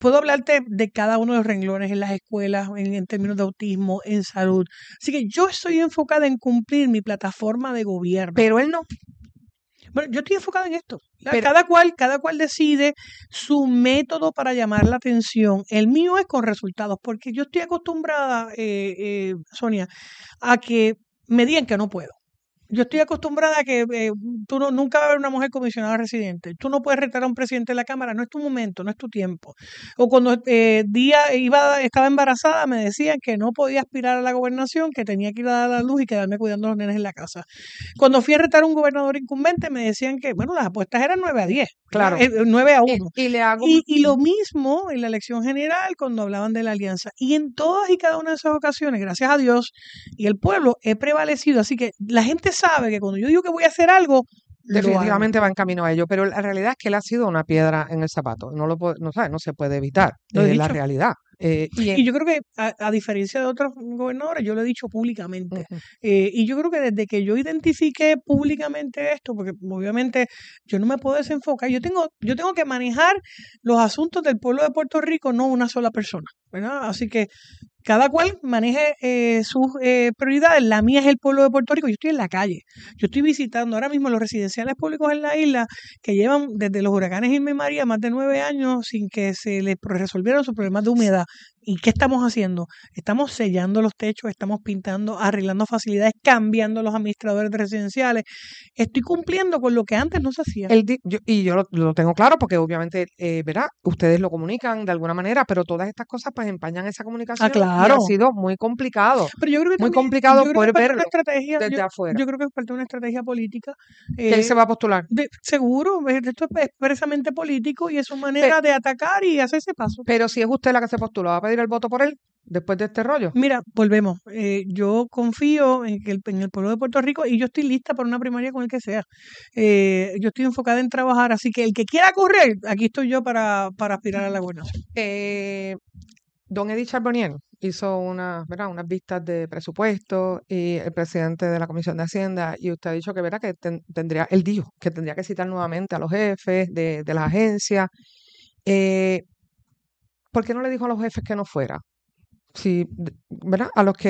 puedo hablarte de cada uno de los renglones en las escuelas, en términos de autismo, en salud. Así que yo estoy enfocada en cumplir mi plataforma de gobierno. Pero él no. Bueno, yo estoy enfocada en esto. Pero- Cada cual decide su método para llamar la atención. El mío es con resultados, porque yo estoy acostumbrada, Sonia, a que me digan que no puedo. Yo estoy acostumbrada a que nunca va a haber una mujer comisionada residente. Tú no puedes retar a un presidente de la Cámara, no es tu momento, no es tu tiempo. O cuando estaba embarazada, me decían que no podía aspirar a la gobernación, que tenía que ir a dar a la luz y quedarme cuidando a los nenes en la casa. Cuando fui a retar a un gobernador incumbente, me decían que, bueno, las apuestas eran 9-10, Claro. 9-1. Y le hago... Y lo mismo en la elección general cuando hablaban de la alianza. Y en todas y cada una de esas ocasiones, gracias a Dios y el pueblo, he prevalecido. Así que la gente sabe que cuando yo digo que voy a hacer algo, definitivamente va en camino a ello, pero la realidad es que él ha sido una piedra en el zapato, no se puede evitar, Lo he la dicho. realidad. Y yo creo que, a diferencia de otros gobernadores, yo lo he dicho públicamente. Ujú. Y yo creo que desde que yo identifiqué públicamente esto, porque obviamente yo no me puedo desenfocar, yo tengo que manejar los asuntos del pueblo de Puerto Rico, no una sola persona, ¿verdad? Así que cada cual maneje sus prioridades. La mía es el pueblo de Puerto Rico. Yo estoy en la calle. Yo estoy visitando ahora mismo los residenciales públicos en la isla que llevan desde los huracanes Irma y María más de 9 años sin que se les resolvieran sus problemas de humedad. ¿Y qué estamos haciendo? Estamos sellando los techos, estamos pintando, arreglando facilidades, cambiando los administradores de residenciales. Estoy cumpliendo con lo que antes no se hacía. Yo lo tengo claro porque obviamente, ¿verdad? Ustedes lo comunican de alguna manera, pero todas estas cosas pues empañan esa comunicación y Claro. ha sido muy complicado. Pero yo creo que Muy también, complicado yo creo que poder es parte de verlo una estrategia, desde afuera. yo creo que es parte de una estrategia política. Que él se va a postular. Seguro, esto es expresamente político y es su manera de atacar y hacerse paso. Pero si es usted la que se postula, ¿va a pedir el voto por él después de este rollo? Mira, volvemos. Yo confío en el pueblo de Puerto Rico y yo estoy lista para una primaria con el que sea. Yo estoy enfocada en trabajar, así que el que quiera correr, aquí estoy yo para aspirar a la gobernación. Don Eddy Charbonnier hizo unas vistas de presupuesto y el presidente de la Comisión de Hacienda, y usted ha dicho que, que él dijo que tendría que citar nuevamente a los jefes de las agencias. ¿Por qué no le dijo a los jefes que no fuera? Sí, ¿verdad? A los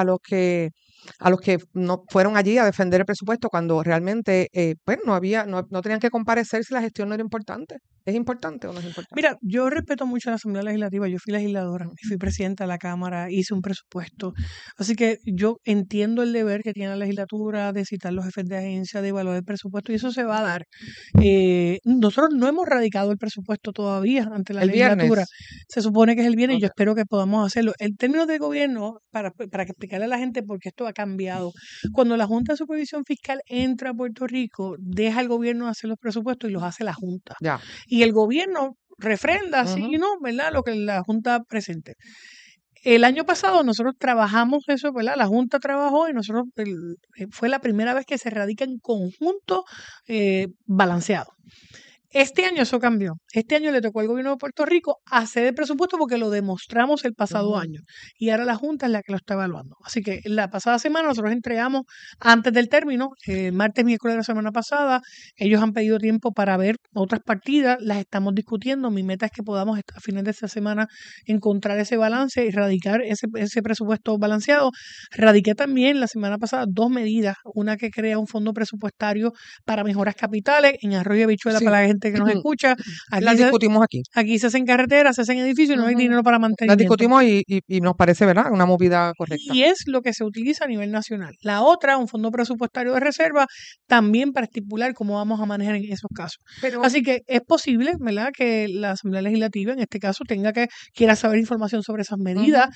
que no fueron allí a defender el presupuesto cuando realmente pues no tenían que comparecer si la gestión no era importante. ¿Es importante o no es importante? Mira, yo respeto mucho la Asamblea Legislativa, yo fui legisladora, fui presidenta de la Cámara, hice un presupuesto, así que yo entiendo el deber que tiene la legislatura de citar los jefes de agencia, de evaluar el presupuesto, y eso se va a dar. Nosotros no hemos radicado el presupuesto todavía ante la legislatura. Viernes. Se supone que es el viernes y yo Okay. espero que podamos hacerlo. En términos de gobierno, para que explicarle a la gente por qué esto ha cambiado, cuando la Junta de Supervisión Fiscal entra a Puerto Rico, deja al gobierno hacer los presupuestos y los hace la Junta. Ya. Y el gobierno refrenda, sí y no, ¿verdad? Lo que la Junta presente. El año pasado nosotros trabajamos eso, ¿verdad? La Junta trabajó y nosotros fue la primera vez que se radica en conjunto balanceado. Este año eso cambió. Este año le tocó al gobierno de Puerto Rico hacer el presupuesto porque lo demostramos el pasado año. Y ahora la Junta es la que lo está evaluando. Así que la pasada semana nosotros entregamos antes del término, martes, miércoles de la semana pasada. Ellos han pedido tiempo para ver otras partidas. Las estamos discutiendo. Mi meta es que podamos a fines de esta semana encontrar ese balance y radicar ese presupuesto balanceado. Radiqué también la semana pasada 2 medidas. Una que crea un fondo presupuestario para mejoras capitales en Arroyo de Bichuela para la gente que nos escucha. Las discutimos aquí. Aquí se hacen carreteras, se hacen edificios y no hay dinero para mantenimiento. Las discutimos y nos parece, ¿verdad?, una movida correcta. Y es lo que se utiliza a nivel nacional. La otra, un fondo presupuestario de reserva, también para estipular cómo vamos a manejar en esos casos. Así que es posible, ¿verdad?, que la Asamblea Legislativa, en este caso, quiera saber información sobre esas medidas.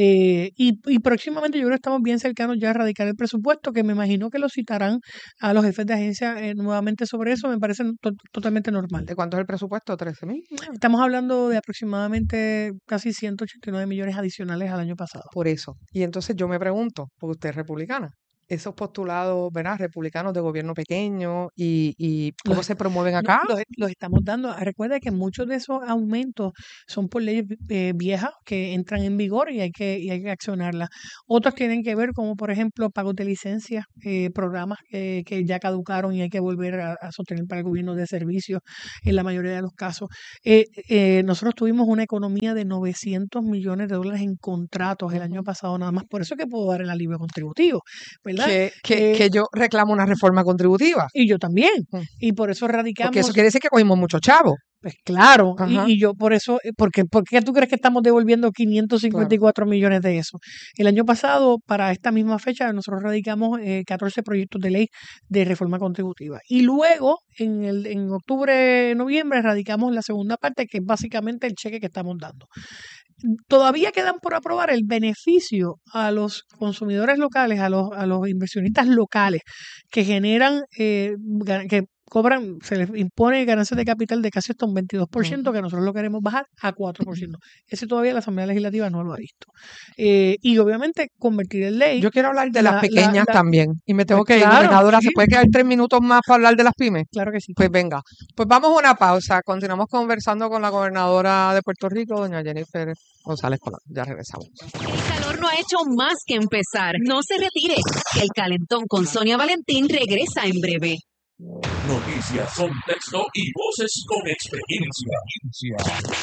Y próximamente yo creo que estamos bien cercanos ya a radicar el presupuesto, que me imagino que lo citarán a los jefes de agencia nuevamente sobre eso. Me parece totalmente normal. ¿De cuánto es el presupuesto? ¿13,000? Estamos hablando de aproximadamente casi 189 millones adicionales al año pasado. Por eso. Y entonces yo me pregunto, porque usted es republicana, esos postulados, ¿verdad?, republicanos de gobierno pequeño y cómo Los, se promueven no, acá. los estamos dando. Recuerda que muchos de esos aumentos son por leyes viejas que entran en vigor y hay que accionarlas. Otros tienen que ver, como por ejemplo, pagos de licencias, programas que ya caducaron y hay que volver a sostener para el gobierno de servicios en la mayoría de los casos. Nosotros tuvimos una economía de $900 millones en contratos el año pasado, nada más. Por eso que puedo dar el alivio contributivo, ¿verdad? Que yo reclamo una reforma contributiva. Y yo también. Mm. Y por eso Porque eso radicamos, quiere decir que cogimos muchos chavos. pues claro, Ajá. y yo por eso, ¿por qué tú crees que estamos devolviendo Claro. 554 millones de eso? El año pasado, para esta misma fecha, nosotros radicamos 14 proyectos de ley de reforma contributiva. Y luego, en octubre, noviembre, radicamos la segunda parte, que es básicamente el cheque que estamos dando. Todavía quedan por aprobar el beneficio a los consumidores locales, a los inversionistas locales que generan, que cobran, se les impone ganancias de capital de casi hasta un 22%, que nosotros lo queremos bajar a 4%. Ese todavía la Asamblea Legislativa no lo ha visto. Y obviamente convertir en ley. Yo quiero hablar de las pequeñas también. Y me tengo pues que ir, claro, gobernadora. sí. ¿Se puede quedar 3 minutos más para hablar de las pymes? Claro que sí. Pues venga. Pues vamos a una pausa. Continuamos conversando con la gobernadora de Puerto Rico, doña Jennifer González Colón. Ya regresamos. El calor no ha hecho más que empezar. No se retire. El Calentón con Sonia Valentín regresa en breve. Noticias, contexto y voces con experiencia.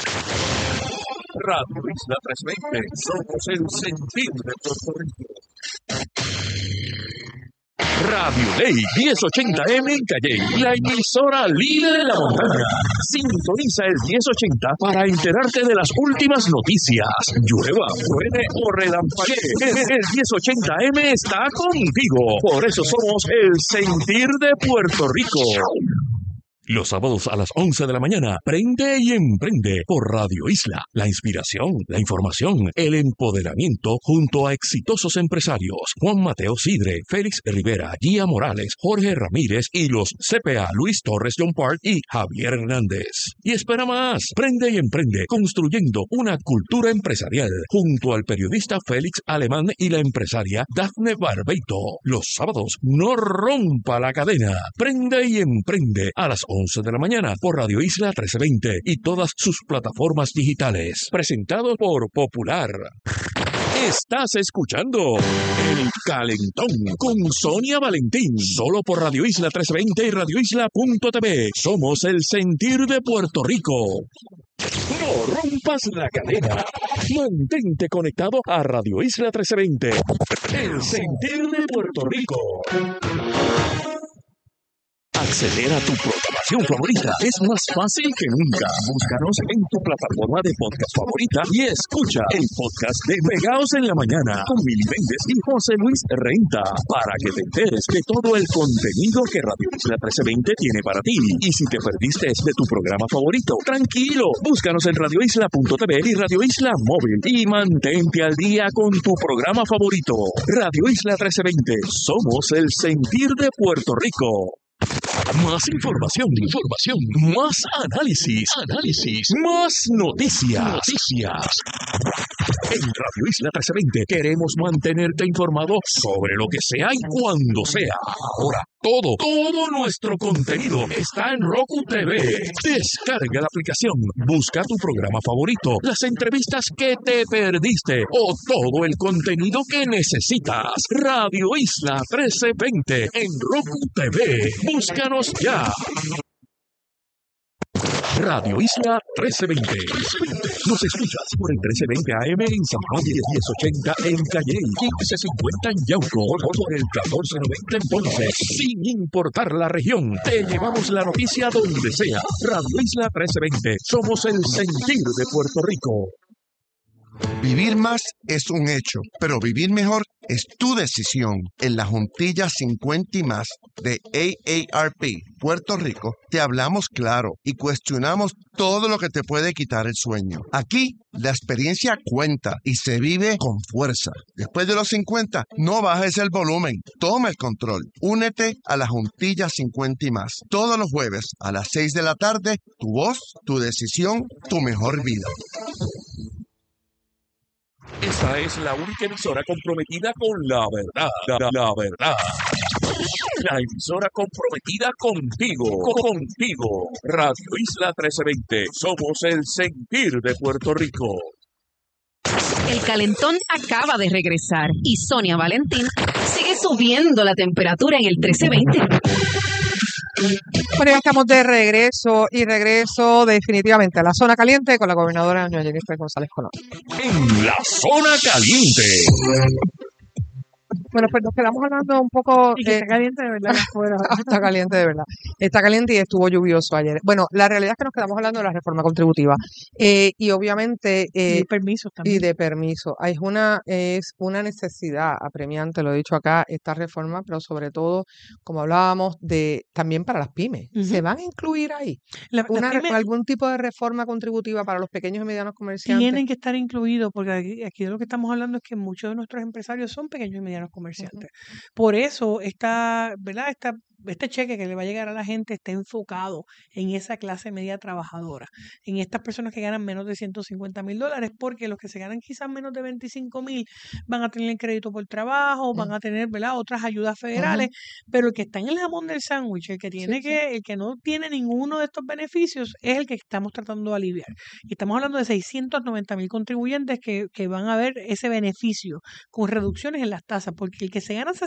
Radio Isla 320, somos el sentir de Puerto Rico. Radio Ley 1080M en Calley, la emisora líder de la montaña. Sintoniza el 1080 para enterarte de las últimas noticias. Llueva, truene o relampaguee, el 1080M está contigo. Por eso somos el sentir de Puerto Rico. Los sábados a las 11 de la mañana, prende y emprende por Radio Isla. La inspiración, la información, el empoderamiento junto a exitosos empresarios. Juan Mateo Sidre, Félix Rivera, Gia Morales, Jorge Ramírez y los CPA Luis Torres John Park y Javier Hernández. Y espera más, prende y emprende construyendo una cultura empresarial junto al periodista Félix Alemán y la empresaria Dafne Barbeito. Los sábados, no rompa la cadena. Prende y emprende a las 11 de la mañana por Radio Isla 1320 y todas sus plataformas digitales. Presentado por Popular. Estás escuchando El Calentón con Sonia Valentín. Solo por Radio Isla 1320 y radioisla.tv. Somos el sentir de Puerto Rico. No rompas la cadena. Mantente conectado a Radio Isla 1320. El sentir de Puerto Rico. Acceder a tu programación favorita es más fácil que nunca. Búscanos en tu plataforma de podcast favorita y escucha el podcast de Pegaos en la Mañana con Mili Méndez y José Luis Renta para que te enteres de todo el contenido que Radio Isla 1320 tiene para ti. Y si te perdiste de tu programa favorito, tranquilo, búscanos en radioisla.tv y Radio Isla Móvil y mantente al día con tu programa favorito. Radio Isla 1320, somos el sentir de Puerto Rico. Más información, más análisis, más noticias. En Radio Isla 1320 queremos mantenerte informado sobre lo que sea y cuando sea. Ahora, todo nuestro contenido está en Roku TV. Descarga la aplicación, busca tu programa favorito, las entrevistas que te perdiste o todo el contenido que necesitas. Radio Isla 1320 en Roku TV. Búscanos ya. Radio Isla 1320. Nos escuchas por el 1320 AM en San Juan y el 1080 en Calley, 1550 en Yauco, por el 1490 en Ponce. Sin importar la región, te llevamos la noticia donde sea. Radio Isla 1320. Somos el sentir de Puerto Rico. Vivir más es un hecho, pero vivir mejor es tu decisión. En la Juntilla 50 y más de AARP Puerto Rico, te hablamos claro y cuestionamos todo lo que te puede quitar el sueño. Aquí, la experiencia cuenta y se vive con fuerza. Después de los 50, no bajes el volumen, toma el control. Únete a la Juntilla 50 y más. Todos los jueves a las 6 de la tarde, tu voz, tu decisión, tu mejor vida. Esta es la única emisora comprometida con la verdad. La verdad. La emisora comprometida contigo. Contigo. Radio Isla 1320. Somos el sentir de Puerto Rico. El calentón acaba de regresar y Sonia Valentín sigue subiendo la temperatura en el 1320. Bueno, ya estamos de regreso y regreso definitivamente a la zona caliente con la gobernadora doña Jennifer González Colón. En la zona caliente. Bueno, pues nos quedamos hablando un poco. Y que está caliente de verdad afuera. Está caliente de verdad. Está caliente y estuvo lluvioso ayer. Bueno, la realidad es que nos quedamos hablando de la reforma contributiva. Y obviamente. Y permisos también. Y de permiso. Es una necesidad apremiante, lo he dicho acá, esta reforma, pero sobre todo, como hablábamos, también para las pymes. Ujú. ¿Se van a incluir ahí Las pymes algún tipo de reforma contributiva para los pequeños y medianos comerciantes? tienen que estar incluidos, porque aquí de lo que estamos hablando es que muchos de nuestros empresarios son pequeños y medianos comerciantes. Por eso ¿verdad? Este cheque que le va a llegar a la gente está enfocado en esa clase media trabajadora, en estas personas que ganan menos de $150,000, porque los que se ganan quizás menos de 25,000 van a tener el crédito por trabajo, van a tener, ¿verdad?, otras ayudas federales, pero el que está en el jamón del sándwich, el que no tiene ninguno de estos beneficios, es el que estamos tratando de aliviar. Y estamos hablando de 690,000 contribuyentes que van a ver ese beneficio con reducciones en las tasas, porque el que se gana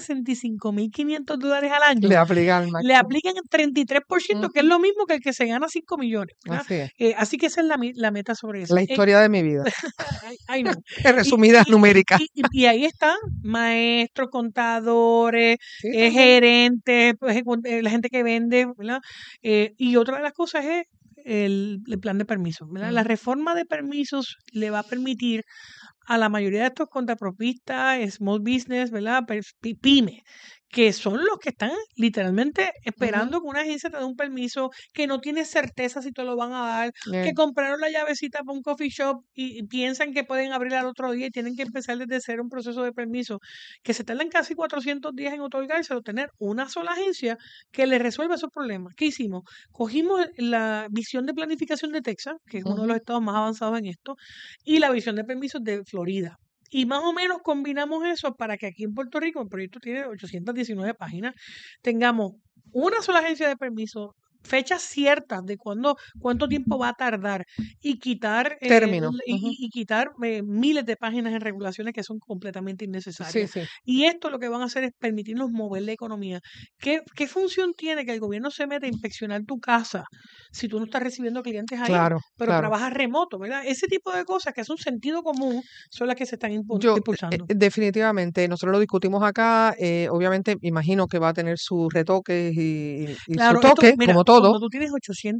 $65,500 al año le aplican el 33%, que es lo mismo que el que se gana 5 millones. Así es. Así que esa es la meta sobre eso. La historia de mi vida. Ay, no. En resumidas numéricas. Y ahí están maestros, contadores, Sí, también. gerentes, la gente que vende, ¿verdad? Y otra de las cosas es el plan de permisos, ¿verdad? La reforma de permisos le va a permitir a la mayoría de estos contrapropistas, small business, ¿verdad? Pymes, que son los que están literalmente esperando que una agencia te dé un permiso, que no tienes certeza si te lo van a dar, que compraron la llavecita para un coffee shop y piensan que pueden abrir al otro día y tienen que empezar desde cero un proceso de permiso, que se tardan casi 400 días en otorgárselo, tener una sola agencia que le resuelva esos problemas. ¿Qué hicimos? Cogimos la visión de planificación de Texas, que es uno de los estados más avanzados en esto, y la visión de permisos de Florida. Y más o menos combinamos eso para que aquí en Puerto Rico, el proyecto tiene 819 páginas, tengamos una sola agencia de permiso, fechas ciertas de cuánto tiempo va a tardar y quitar términos y quitar miles de páginas en regulaciones que son completamente innecesarias. Sí. Y esto lo que van a hacer es permitirnos mover la economía. ¿Qué función tiene que el gobierno se meta a inspeccionar tu casa si tú no estás recibiendo clientes ahí, pero trabajas remoto, ¿verdad? Ese tipo de cosas que son sentido común son las que se están impulsando. Definitivamente, nosotros lo discutimos acá, obviamente imagino que va a tener sus retoques y claro, su toque, mira, como todo. Cuando tú tienes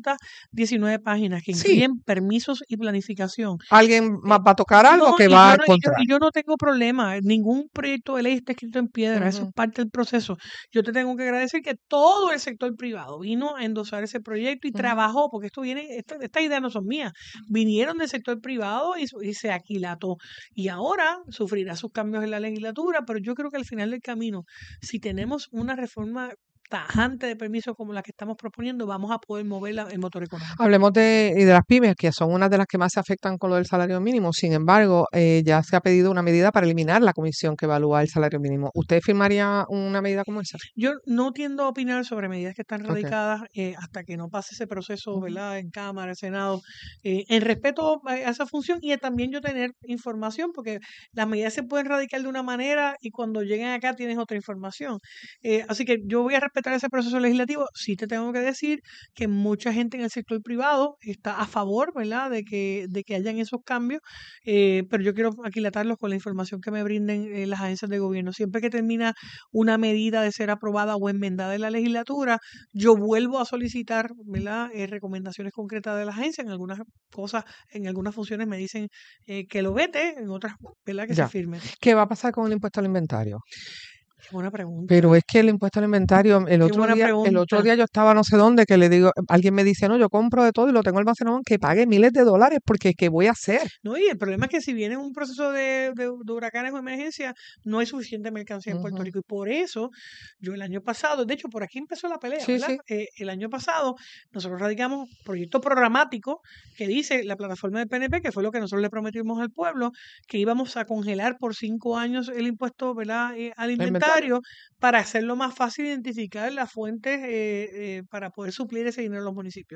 819 páginas que incluyen permisos y planificación. ¿Alguien más va a tocar algo que va a encontrar? Yo no tengo problema. Ningún proyecto de ley está escrito en piedra. Eso es parte del proceso. Yo te tengo que agradecer que todo el sector privado vino a endosar ese proyecto y trabajó, porque estas ideas no son mías. Vinieron del sector privado y se aquilató. Y ahora sufrirá sus cambios en la legislatura, pero yo creo que al final del camino, si tenemos una reforma tajante de permisos como la que estamos proponiendo, vamos a poder mover el motor económico. Hablemos de las pymes, que son una de las que más se afectan con lo del salario mínimo. Sin embargo, ya se ha pedido una medida para eliminar la comisión que evalúa el salario mínimo. ¿Usted firmaría una medida como esa? Yo no tiendo a opinar sobre medidas que están radicadas hasta que no pase ese proceso, ¿verdad?, en Cámara, en Senado, en respeto a esa función y también yo tener información, porque las medidas se pueden radicar de una manera y cuando lleguen acá tienes otra información. Así que yo voy a respetar ese proceso legislativo. Sí te tengo que decir que mucha gente en el sector privado está a favor, ¿verdad?, de que hayan esos cambios, pero yo quiero aquilatarlos con la información que me brinden las agencias de gobierno. Siempre que termina una medida de ser aprobada o enmendada en la legislatura, yo vuelvo a solicitar, ¿verdad?, recomendaciones concretas de la agencia. En algunas cosas, en algunas funciones me dicen que lo vete, en otras, ¿verdad?, que se firme. ¿Qué va a pasar con el impuesto al inventario? Buena pregunta. Pero es que el impuesto al inventario, el Qué otro buena día pregunta. yo estaba no sé dónde, que le digo, alguien me dice, no, yo compro de todo y lo tengo almacenado, que pague miles de dólares, porque ¿qué voy a hacer? No, y el problema es que si viene un proceso de huracanes o emergencia, no hay suficiente mercancía en Puerto Ujú. Rico. Y por eso, yo el año pasado, de hecho, por aquí empezó la pelea, Sí, ¿verdad? sí. El año pasado, nosotros radicamos proyecto programático que dice la plataforma del PNP, que fue lo que nosotros le prometimos al pueblo, que íbamos a congelar por 5 años el impuesto, ¿verdad? Al El inventario. inventario para hacerlo más fácil identificar las fuentes para poder suplir ese dinero a los municipios.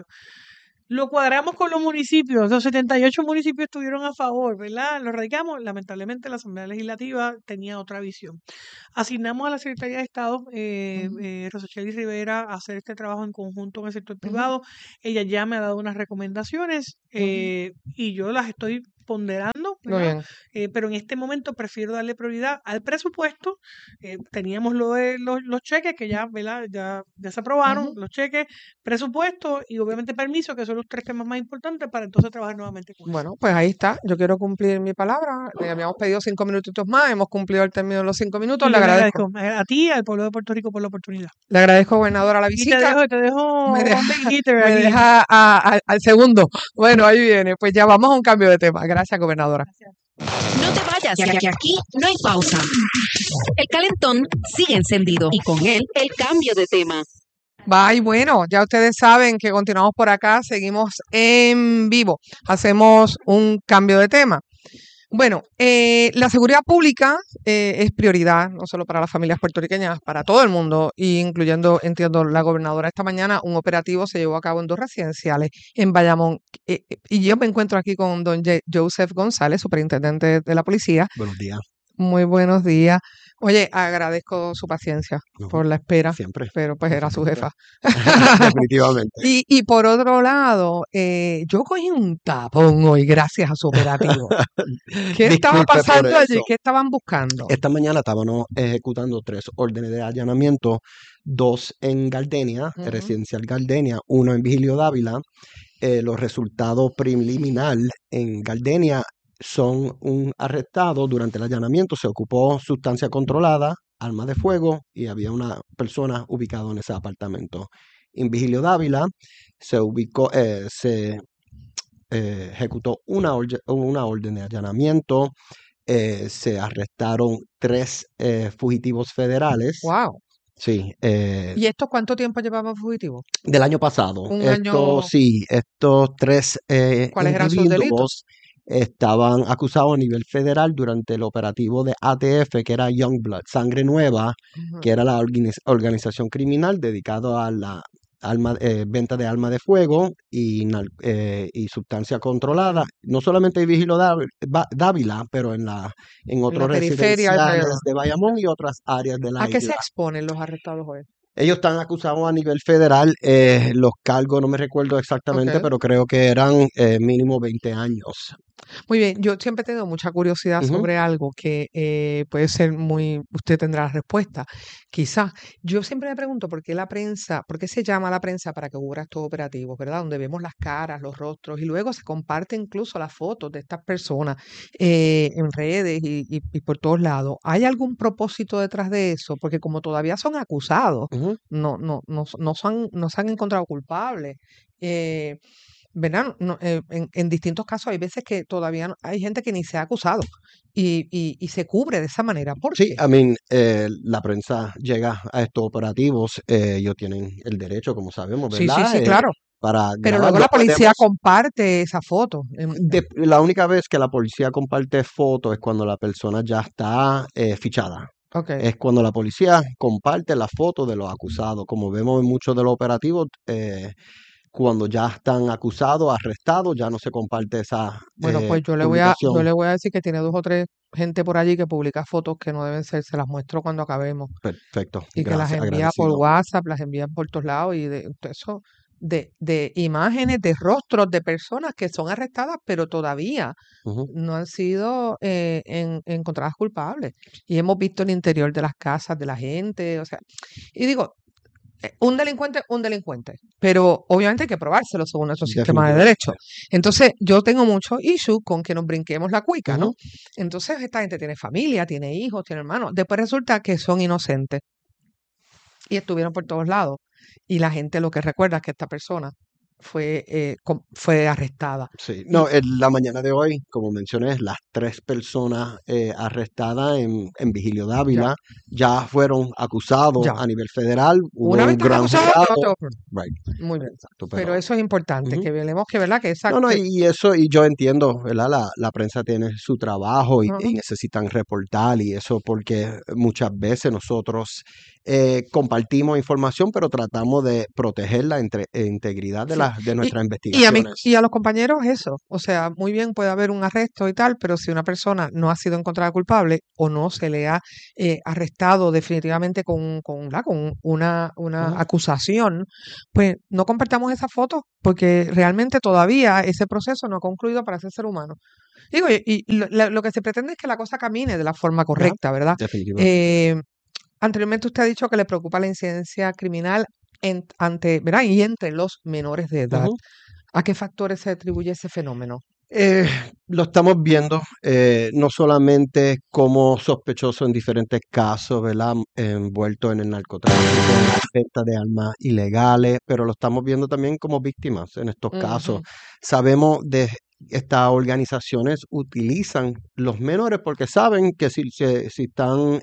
Lo cuadramos con los municipios, los 78 municipios estuvieron a favor, ¿verdad? Lo radicamos, lamentablemente la Asamblea Legislativa tenía otra visión. Asignamos a la Secretaría de Estado, Ujú, Rosacheli Rivera, a hacer este trabajo en conjunto con el sector ujú, privado. Ella ya me ha dado unas recomendaciones ujú. y yo las estoy ponderando, Muy ¿verdad? bien. Pero en este momento prefiero darle prioridad al presupuesto. Teníamos los cheques que ya, ¿verdad? Ya se aprobaron, Ujú. los cheques, presupuesto y obviamente permiso, que son los 3 temas más importantes para entonces trabajar nuevamente con eso. Bueno, pues ahí está. Yo quiero cumplir mi palabra. Le habíamos pedido 5 minutitos más. Hemos cumplido el término de los 5 minutos. Y Le yo le agradezco. agradezco a ti, al pueblo de Puerto Rico por la oportunidad. Le agradezco, gobernadora, la Y visita. te dejo Me deja, un big hitter me aquí. deja al segundo. Bueno, ahí viene. Pues ya vamos a un cambio de tema. Gracias, gobernadora. No te vayas, que aquí no hay pausa. El calentón sigue encendido y con él el cambio de tema. Bye, bueno, ya ustedes saben que continuamos por acá, seguimos en vivo, hacemos un cambio de tema. Bueno, la seguridad pública es prioridad, no solo para las familias puertorriqueñas, para todo el mundo, incluyendo, entiendo, la gobernadora. Esta mañana un operativo se llevó a cabo en 2 residenciales en Bayamón. Y yo me encuentro aquí con don Joseph González, superintendente de la policía. Buenos días. Muy buenos días. Oye, agradezco su paciencia No, por la espera, siempre, pero pues por era su supuesto. jefa. Definitivamente. Y por otro lado, yo cogí un tapón hoy gracias a su operativo. ¿Qué estaba Disculpe por pasando allí? eso. ¿Qué estaban buscando? Esta mañana estábamos ejecutando 3 órdenes de allanamiento, 2 en Gardenia, Ujú. residencial Gardenia, 1 en Vigilio Dávila. Los resultados preliminares en Gardenia son un arrestado durante el allanamiento, se ocupó sustancia controlada, arma de fuego y había una persona ubicada en ese apartamento. En Vigilio Dávila se ejecutó una orden de allanamiento, se arrestaron 3 fugitivos federales. Wow. Sí, ¿Y esto cuánto tiempo llevaba fugitivo? del año pasado. Un año. Estos 3 ¿Cuáles eran sus delitos? individuos estaban acusados a nivel federal durante el operativo de ATF, que era Youngblood, Sangre Nueva, Ujú. que era la organización criminal dedicada a la venta de armas de fuego y sustancia controlada, no solamente en Vigilo Dávila, pero en otros periferia residenciales alrededor. de Bayamón y otras áreas de la ¿A qué se isla. exponen los arrestados hoy? Ellos están acusados a nivel federal, los cargos no me recuerdo exactamente, Ok. pero creo que eran mínimo 20 años. Muy bien, yo siempre he tenido mucha curiosidad Ujú. sobre algo que puede ser usted tendrá la respuesta, quizás. Yo siempre me pregunto por qué por qué se llama a la prensa para que cubra estos operativos, ¿verdad? Donde vemos las caras, los rostros y luego se comparte incluso las fotos de estas personas en redes y por todos lados. ¿Hay algún propósito detrás de eso? Porque como todavía son acusados, Ujú. no se han encontrado culpables. Eh, ¿Verdad? En distintos casos hay veces que todavía hay gente que ni se ha acusado y se cubre de esa manera. ¿Por Sí, qué? la prensa llega a estos operativos, ellos tienen el derecho, como sabemos, Sí, sí, ¿verdad? sí, claro. Para Pero luego grabarlo. la policía comparte esa foto. La única vez que la policía comparte fotos es cuando la persona ya está fichada. Ok. Es cuando la policía comparte la foto de los acusados. Como vemos en muchos de los operativos, cuando ya están acusados, arrestados, ya no se comparte esa Bueno, pues yo le publicación. voy a decir que tiene 2 o 3 gente por allí que publica fotos que no deben ser, se las muestro cuando acabemos. Perfecto, Y que las gracias, envía por agradecido. WhatsApp, las envían por todos lados y de eso, de imágenes, de rostros de personas que son arrestadas, pero todavía Ujú. no han sido encontradas culpables. Y hemos visto el interior de las casas de la gente, o sea, y digo, Un delincuente, pero obviamente hay que probárselo según nuestro sistema de derecho. Entonces, yo tengo mucho issue con que nos brinquemos la cuica, ¿no? Entonces, esta gente tiene familia, tiene hijos, tiene hermanos. Después resulta que son inocentes y estuvieron por todos lados. Y la gente lo que recuerda es que esta persona fue arrestada. Sí, no, en la mañana de hoy, como mencioné, las 3 personas arrestadas en Vigilio Dávila ya fueron acusados a nivel federal. Hubo Una vez un estás gran acusado, jurado. right. Muy bien. Exacto, Pero eso es importante, que velemos que, ¿verdad? Que No, no, y eso, y yo entiendo, ¿verdad? La prensa tiene su trabajo y necesitan reportar y eso porque muchas veces nosotros compartimos información, pero tratamos de proteger la integridad de nuestras investigaciones. Y a los compañeros eso, o sea, muy bien puede haber un arresto y tal, pero si una persona no ha sido encontrada culpable o no se le ha arrestado definitivamente con una acusación, pues no compartamos esa foto, porque realmente todavía ese proceso no ha concluido para ese ser humano. Digo, y lo que se pretende es que la cosa camine de la forma correcta, ¿verdad? Definitivamente. Anteriormente usted ha dicho que le preocupa la incidencia criminal ¿verdad? Y entre los menores de edad. ¿A qué factores se atribuye ese fenómeno? Lo estamos viendo no solamente como sospechoso en diferentes casos, ¿verdad? Envuelto en el narcotráfico, en la venta de armas ilegales, pero lo estamos viendo también como víctimas en estos casos. Sabemos de estas organizaciones utilizan los menores porque saben que si están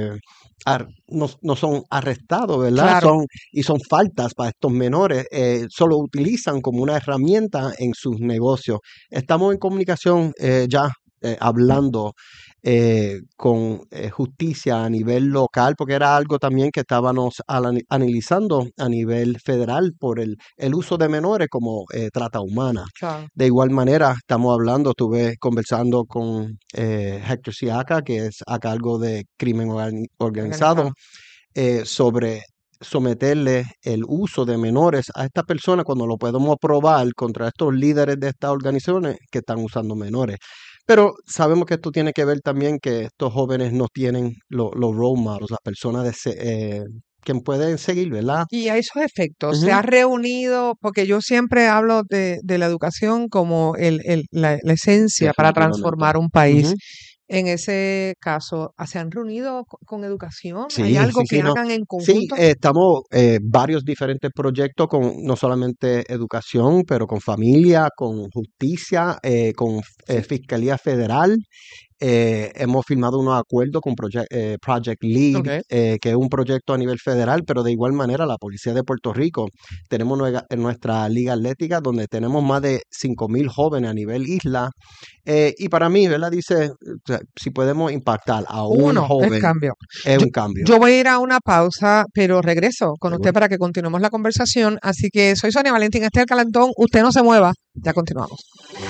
no son arrestados, ¿verdad? Claro. Son faltas para estos menores, solo utilizan como una herramienta en sus negocios. Estamos en comunicación ya hablando con justicia a nivel local, porque era algo también que estábamos analizando a nivel federal por el uso de menores como trata humana. Claro. De igual manera, estuve conversando con Héctor Siaka, que es a cargo de crimen organizado, sobre someterle el uso de menores a esta persona cuando lo podemos probar contra estos líderes de estas organizaciones que están usando menores. Pero sabemos que esto tiene que ver también que estos jóvenes no tienen los role models, las personas que pueden seguir, ¿verdad? Y a esos efectos, se ha reunido, porque yo siempre hablo de la educación como la esencia para transformar un país. En ese caso, ¿se han reunido con educación? Sí, ¿Hay algo que no. hagan en conjunto? Sí, estamos varios diferentes proyectos con no solamente educación, pero con familia, con justicia, con Fiscalía Federal. Hemos firmado unos acuerdos con Project Lead, que es un proyecto a nivel federal, pero de igual manera la Policía de Puerto Rico. Tenemos nuestra liga atlética donde tenemos más de 5,000 jóvenes a nivel isla. Y para mí, ¿verdad? Dice, si podemos impactar a un joven, es un cambio. Yo voy a ir a una pausa, pero regreso con usted para que continuemos la conversación. Así que soy Sonia Valentín, este es El Calentón. Usted no se mueva, ya continuamos.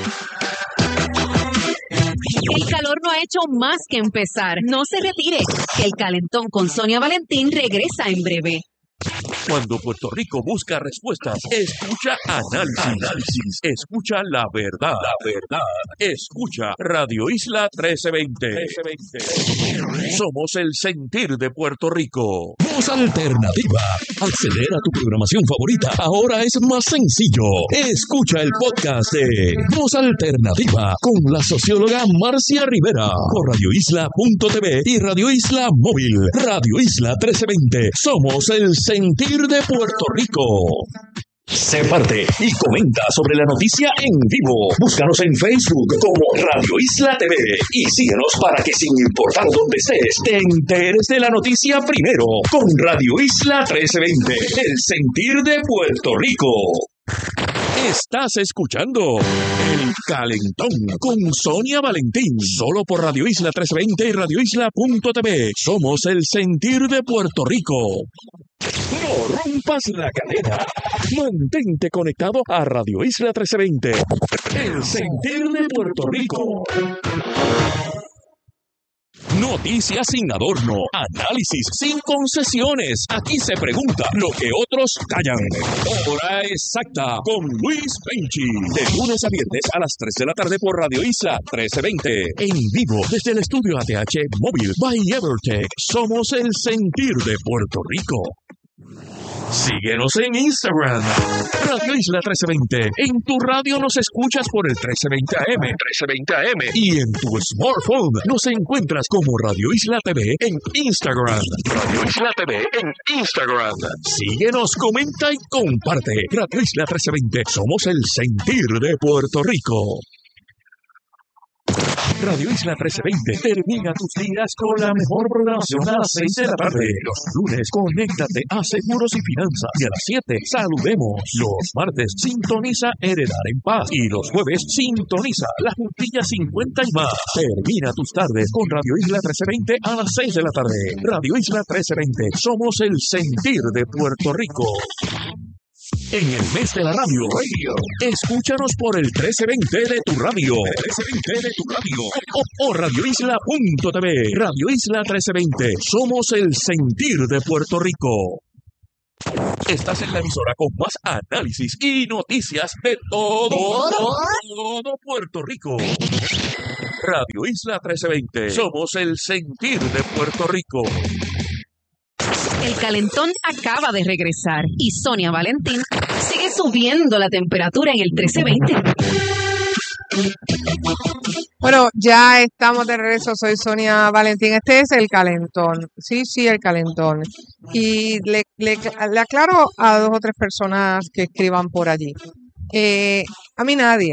El calor no ha hecho más que empezar. No se retire. El Calentón con Sonia Valentín regresa en breve. Cuando Puerto Rico busca respuestas, escucha análisis, escucha la verdad, escucha Radio Isla 1320. Somos el sentir de Puerto Rico. Voz Alternativa. Acceder a tu programación favorita ahora es más sencillo. Escucha el podcast de Voz Alternativa con la socióloga Marcia Rivera por radioisla.tv y Radio Isla Móvil. Radio Isla 1320. Somos el sentir de Puerto Rico. Sé parte y comenta sobre la noticia en vivo. Búscanos en Facebook como Radio Isla TV y síguenos para que sin importar dónde estés, te enteres de la noticia primero con Radio Isla 1320, el sentir de Puerto Rico. Estás escuchando El Calentón con Sonia Valentín, solo por Radio Isla 1320 y radioisla.tv. Somos el sentir de Puerto Rico. No rompas la cadena. Mantente conectado a Radio Isla 1320, el sentir de Puerto Rico. Noticias sin adorno, análisis sin concesiones. Aquí se pregunta lo que otros callan. Hora exacta con Luis Penchi. De lunes a viernes a las 3 de la tarde por Radio Isla 1320. En vivo desde el estudio ATH Móvil by Evertech. Somos el sentir de Puerto Rico. Síguenos en Instagram, Radio Isla 1320. En tu radio nos escuchas por el 1320 AM, y en tu smartphone nos encuentras como Radio Isla TV en Instagram. Radio Isla TV en Instagram. Síguenos, comenta y comparte. Radio Isla 1320. Somos el sentir de Puerto Rico. Radio Isla 1320 termina tus días con la mejor programación a las 6 de la tarde. Los lunes, conéctate a Seguros y Finanzas. Y a las 7, saludemos. Los martes, sintoniza Heredar en Paz. Y los jueves, sintoniza La Juntilla 50 y más. Termina tus tardes con Radio Isla 1320 a las 6 de la tarde. Radio Isla 1320. Somos el sentir de Puerto Rico. En el mes de la radio, escúchanos por el 1320 de tu radio, o radioisla.tv. Radio Isla 1320, somos el sentir de Puerto Rico. Estás en la emisora con más análisis y noticias de todo Puerto Rico. Radio Isla 1320, somos el sentir de Puerto Rico. El calentón acaba de regresar y Sonia Valentín sigue subiendo la temperatura en el 1320. Bueno, ya estamos de regreso. Soy Sonia Valentín. Este es el calentón. Sí, el calentón. Y le aclaro a 2 o 3 personas que escriban por allí. A mí nadie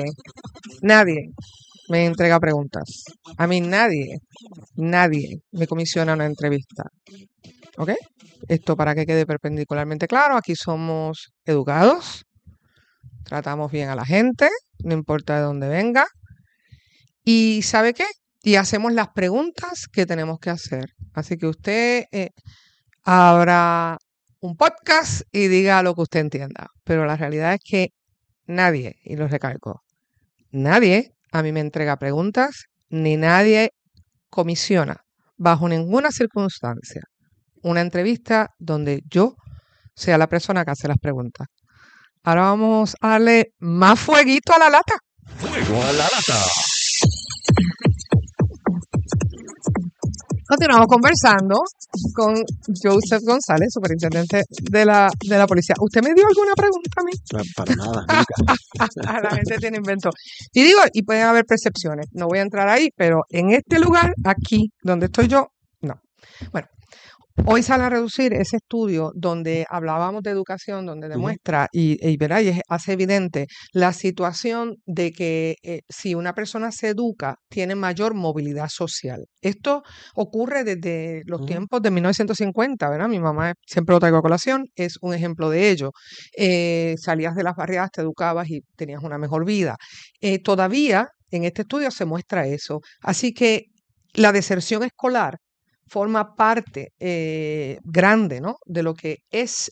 me entrega preguntas. A mí nadie me comisiona una entrevista. ¿Ok? Esto para que quede perpendicularmente claro. Aquí somos educados, tratamos bien a la gente, no importa de dónde venga. ¿Y sabe qué? Y hacemos las preguntas que tenemos que hacer. Así que usted abra un podcast y diga lo que usted entienda. Pero la realidad es que nadie, y lo recalco, nadie a mí me entrega preguntas, ni nadie comisiona bajo ninguna circunstancia una entrevista donde yo sea la persona que hace las preguntas. Ahora vamos a darle más fueguito a la lata. Fuego a la lata. Continuamos conversando con Joseph González, superintendente de la policía. ¿Usted me dio alguna pregunta a mí? No, para nada, nunca. La gente tiene invento. Y pueden haber percepciones. No voy a entrar ahí, pero en este lugar, aquí, donde estoy yo, no. Bueno. Hoy sale a reducir ese estudio donde hablábamos de educación, donde demuestra ¿verdad? Y hace evidente la situación de que si una persona se educa, tiene mayor movilidad social. Esto ocurre desde los tiempos de 1950, ¿verdad? Mi mamá, siempre lo traigo a colación, es un ejemplo de ello. Salías de las barriadas, te educabas y tenías una mejor vida. Todavía en este estudio se muestra eso. Así que la deserción escolar forma parte grande, ¿no?, de lo que es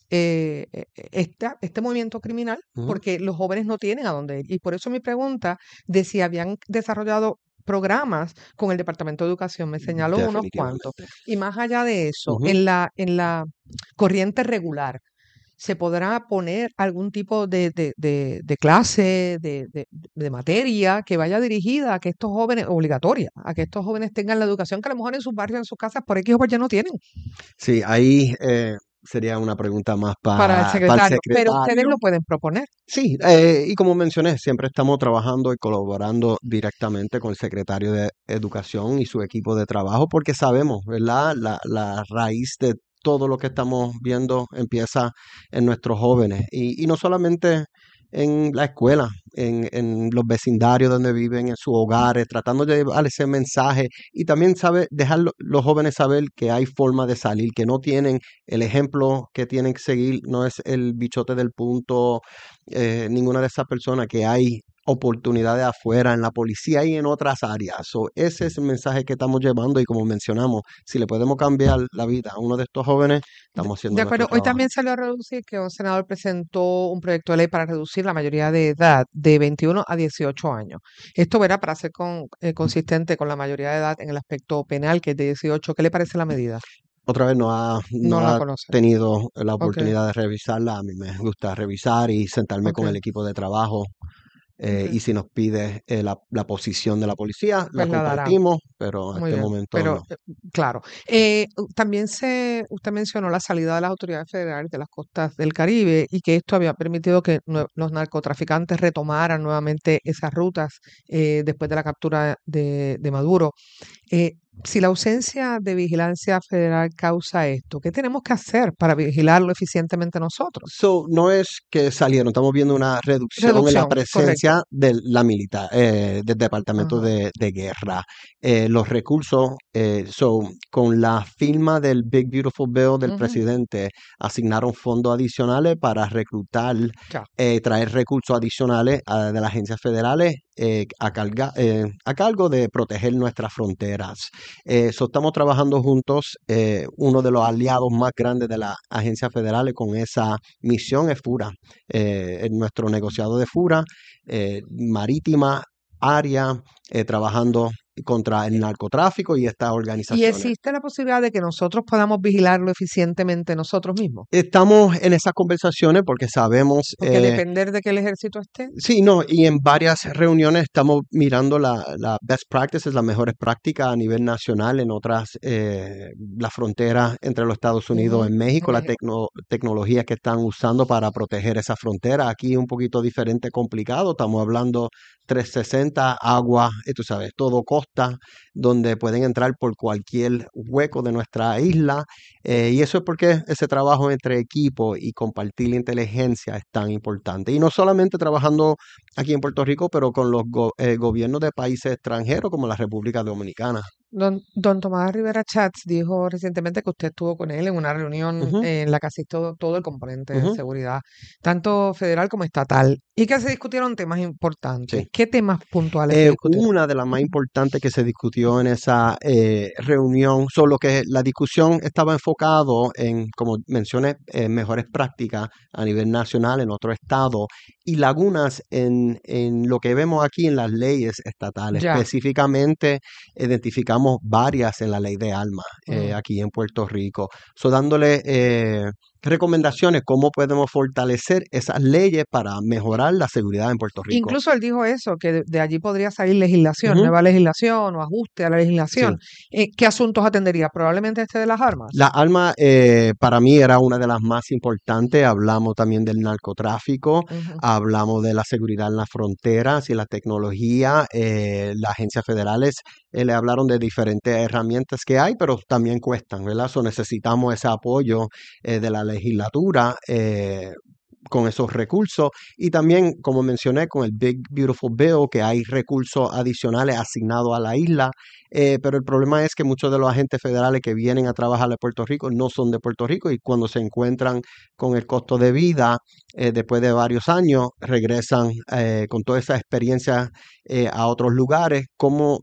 este movimiento criminal, porque los jóvenes no tienen a dónde ir. Y por eso mi pregunta de si habían desarrollado programas con el Departamento de Educación, me señaló unos cuantos. Y más allá de eso, en la corriente regular, ¿se podrá poner algún tipo de clase, de materia que vaya dirigida a que estos jóvenes, obligatoria, a que estos jóvenes tengan la educación que a lo mejor en sus barrios, en sus casas, por X o por Y no tienen? Sí, ahí sería una pregunta más para el secretario. Pero ustedes lo pueden proponer. Sí, y como mencioné, siempre estamos trabajando y colaborando directamente con el secretario de Educación y su equipo de trabajo, porque sabemos, ¿verdad?, la raíz de todo lo que estamos viendo empieza en nuestros jóvenes y no solamente en la escuela, en los vecindarios donde viven, en sus hogares, tratando de llevar ese mensaje y también dejar los jóvenes saber que hay forma de salir, que no tienen el ejemplo que tienen que seguir, no es el bichote del punto, ninguna de esas personas, que hay oportunidades afuera en la policía y en otras áreas. Ese es el mensaje que estamos llevando y como mencionamos, si le podemos cambiar la vida a uno de estos jóvenes, estamos haciendo de acuerdo. nuestro Hoy trabajo. también salió a reducir que un senador presentó un proyecto de ley para reducir la mayoría de edad de 21 a 18 años. Esto verá para ser consistente con la mayoría de edad en el aspecto penal, que es de 18. ¿Qué le parece la medida? Otra vez no la ha conoce. tenido la oportunidad de revisarla. A mí me gusta revisar y sentarme con Ok. el equipo de trabajo Y si nos pide la posición de la policía, la Pues la dará. compartimos, pero en Muy este bien, momento pero no. claro. También usted mencionó la salida de las autoridades federales de las costas del Caribe y que esto había permitido que los narcotraficantes retomaran nuevamente esas rutas después de la captura de Maduro. Si la ausencia de vigilancia federal causa esto, ¿qué tenemos que hacer para vigilarlo eficientemente nosotros? So, no es que salieron, estamos viendo una reducción en la Reducción, correcto. presencia de la militar, del Departamento Ajá. de Guerra. Los recursos, con la firma del Big Beautiful Bill del Ujú. presidente, asignaron fondos adicionales para reclutar, Ya. traer recursos adicionales de las agencias federales a cargo de proteger nuestras fronteras. Estamos trabajando juntos. Uno de los aliados más grandes de las agencias federales con esa misión es FURA, nuestro negociado de FURA, marítima, área, trabajando contra el narcotráfico y estas ¿Y organizaciones. existe la posibilidad de que nosotros podamos vigilarlo eficientemente nosotros mismos? Estamos en esas conversaciones porque sabemos, Porque depender de que el ejército esté. sí, no, y en varias reuniones estamos mirando la best practices, las mejores prácticas a nivel nacional en otras, las fronteras entre los Estados Unidos Ujú, y México, en la México. tecnología que están usando para proteger esa frontera. Aquí es un poquito diferente, complicado. Estamos hablando 360, agua, tú sabes, todo costa, donde pueden entrar por cualquier hueco de nuestra isla. Y eso es porque ese trabajo entre equipo y compartir la inteligencia es tan importante. Y no solamente trabajando aquí en Puerto Rico, pero con los gobiernos de países extranjeros como la República Dominicana. Don Tomás Rivera Chats dijo recientemente que usted estuvo con él en una reunión Ujú, en la que asistió todo el componente de ujú, seguridad, tanto federal como estatal, y que se discutieron temas importantes. sí. ¿Qué temas puntuales se discutieron? Una de las más importantes que se discutió en esa reunión, solo que la discusión estaba enfocado en, como mencioné, mejores prácticas a nivel nacional en otro estado y lagunas en lo que vemos aquí en las leyes estatales. Ya. Específicamente, identificamos varias en la ley de armas aquí en Puerto Rico. Dándole recomendaciones cómo podemos fortalecer esas leyes para mejorar la seguridad en Puerto Rico. Incluso él dijo eso, que de allí podría salir legislación, Ujú, nueva legislación o ajuste a la sí. legislación. ¿Qué asuntos atendería? Probablemente este de las armas. La arma para mí era una de las más importantes. Hablamos también del narcotráfico, Ujú. hablamos de la seguridad en las fronteras y la tecnología. Las agencias federales le hablaron de diferentes herramientas que hay, pero también cuestan, ¿verdad? Necesitamos ese apoyo de la legislatura con esos recursos y también, como mencioné, con el Big Beautiful Bill, que hay recursos adicionales asignados a la isla, pero el problema es que muchos de los agentes federales que vienen a trabajar a Puerto Rico no son de Puerto Rico y cuando se encuentran con el costo de vida, después de varios años, regresan con toda esa experiencia a otros lugares, como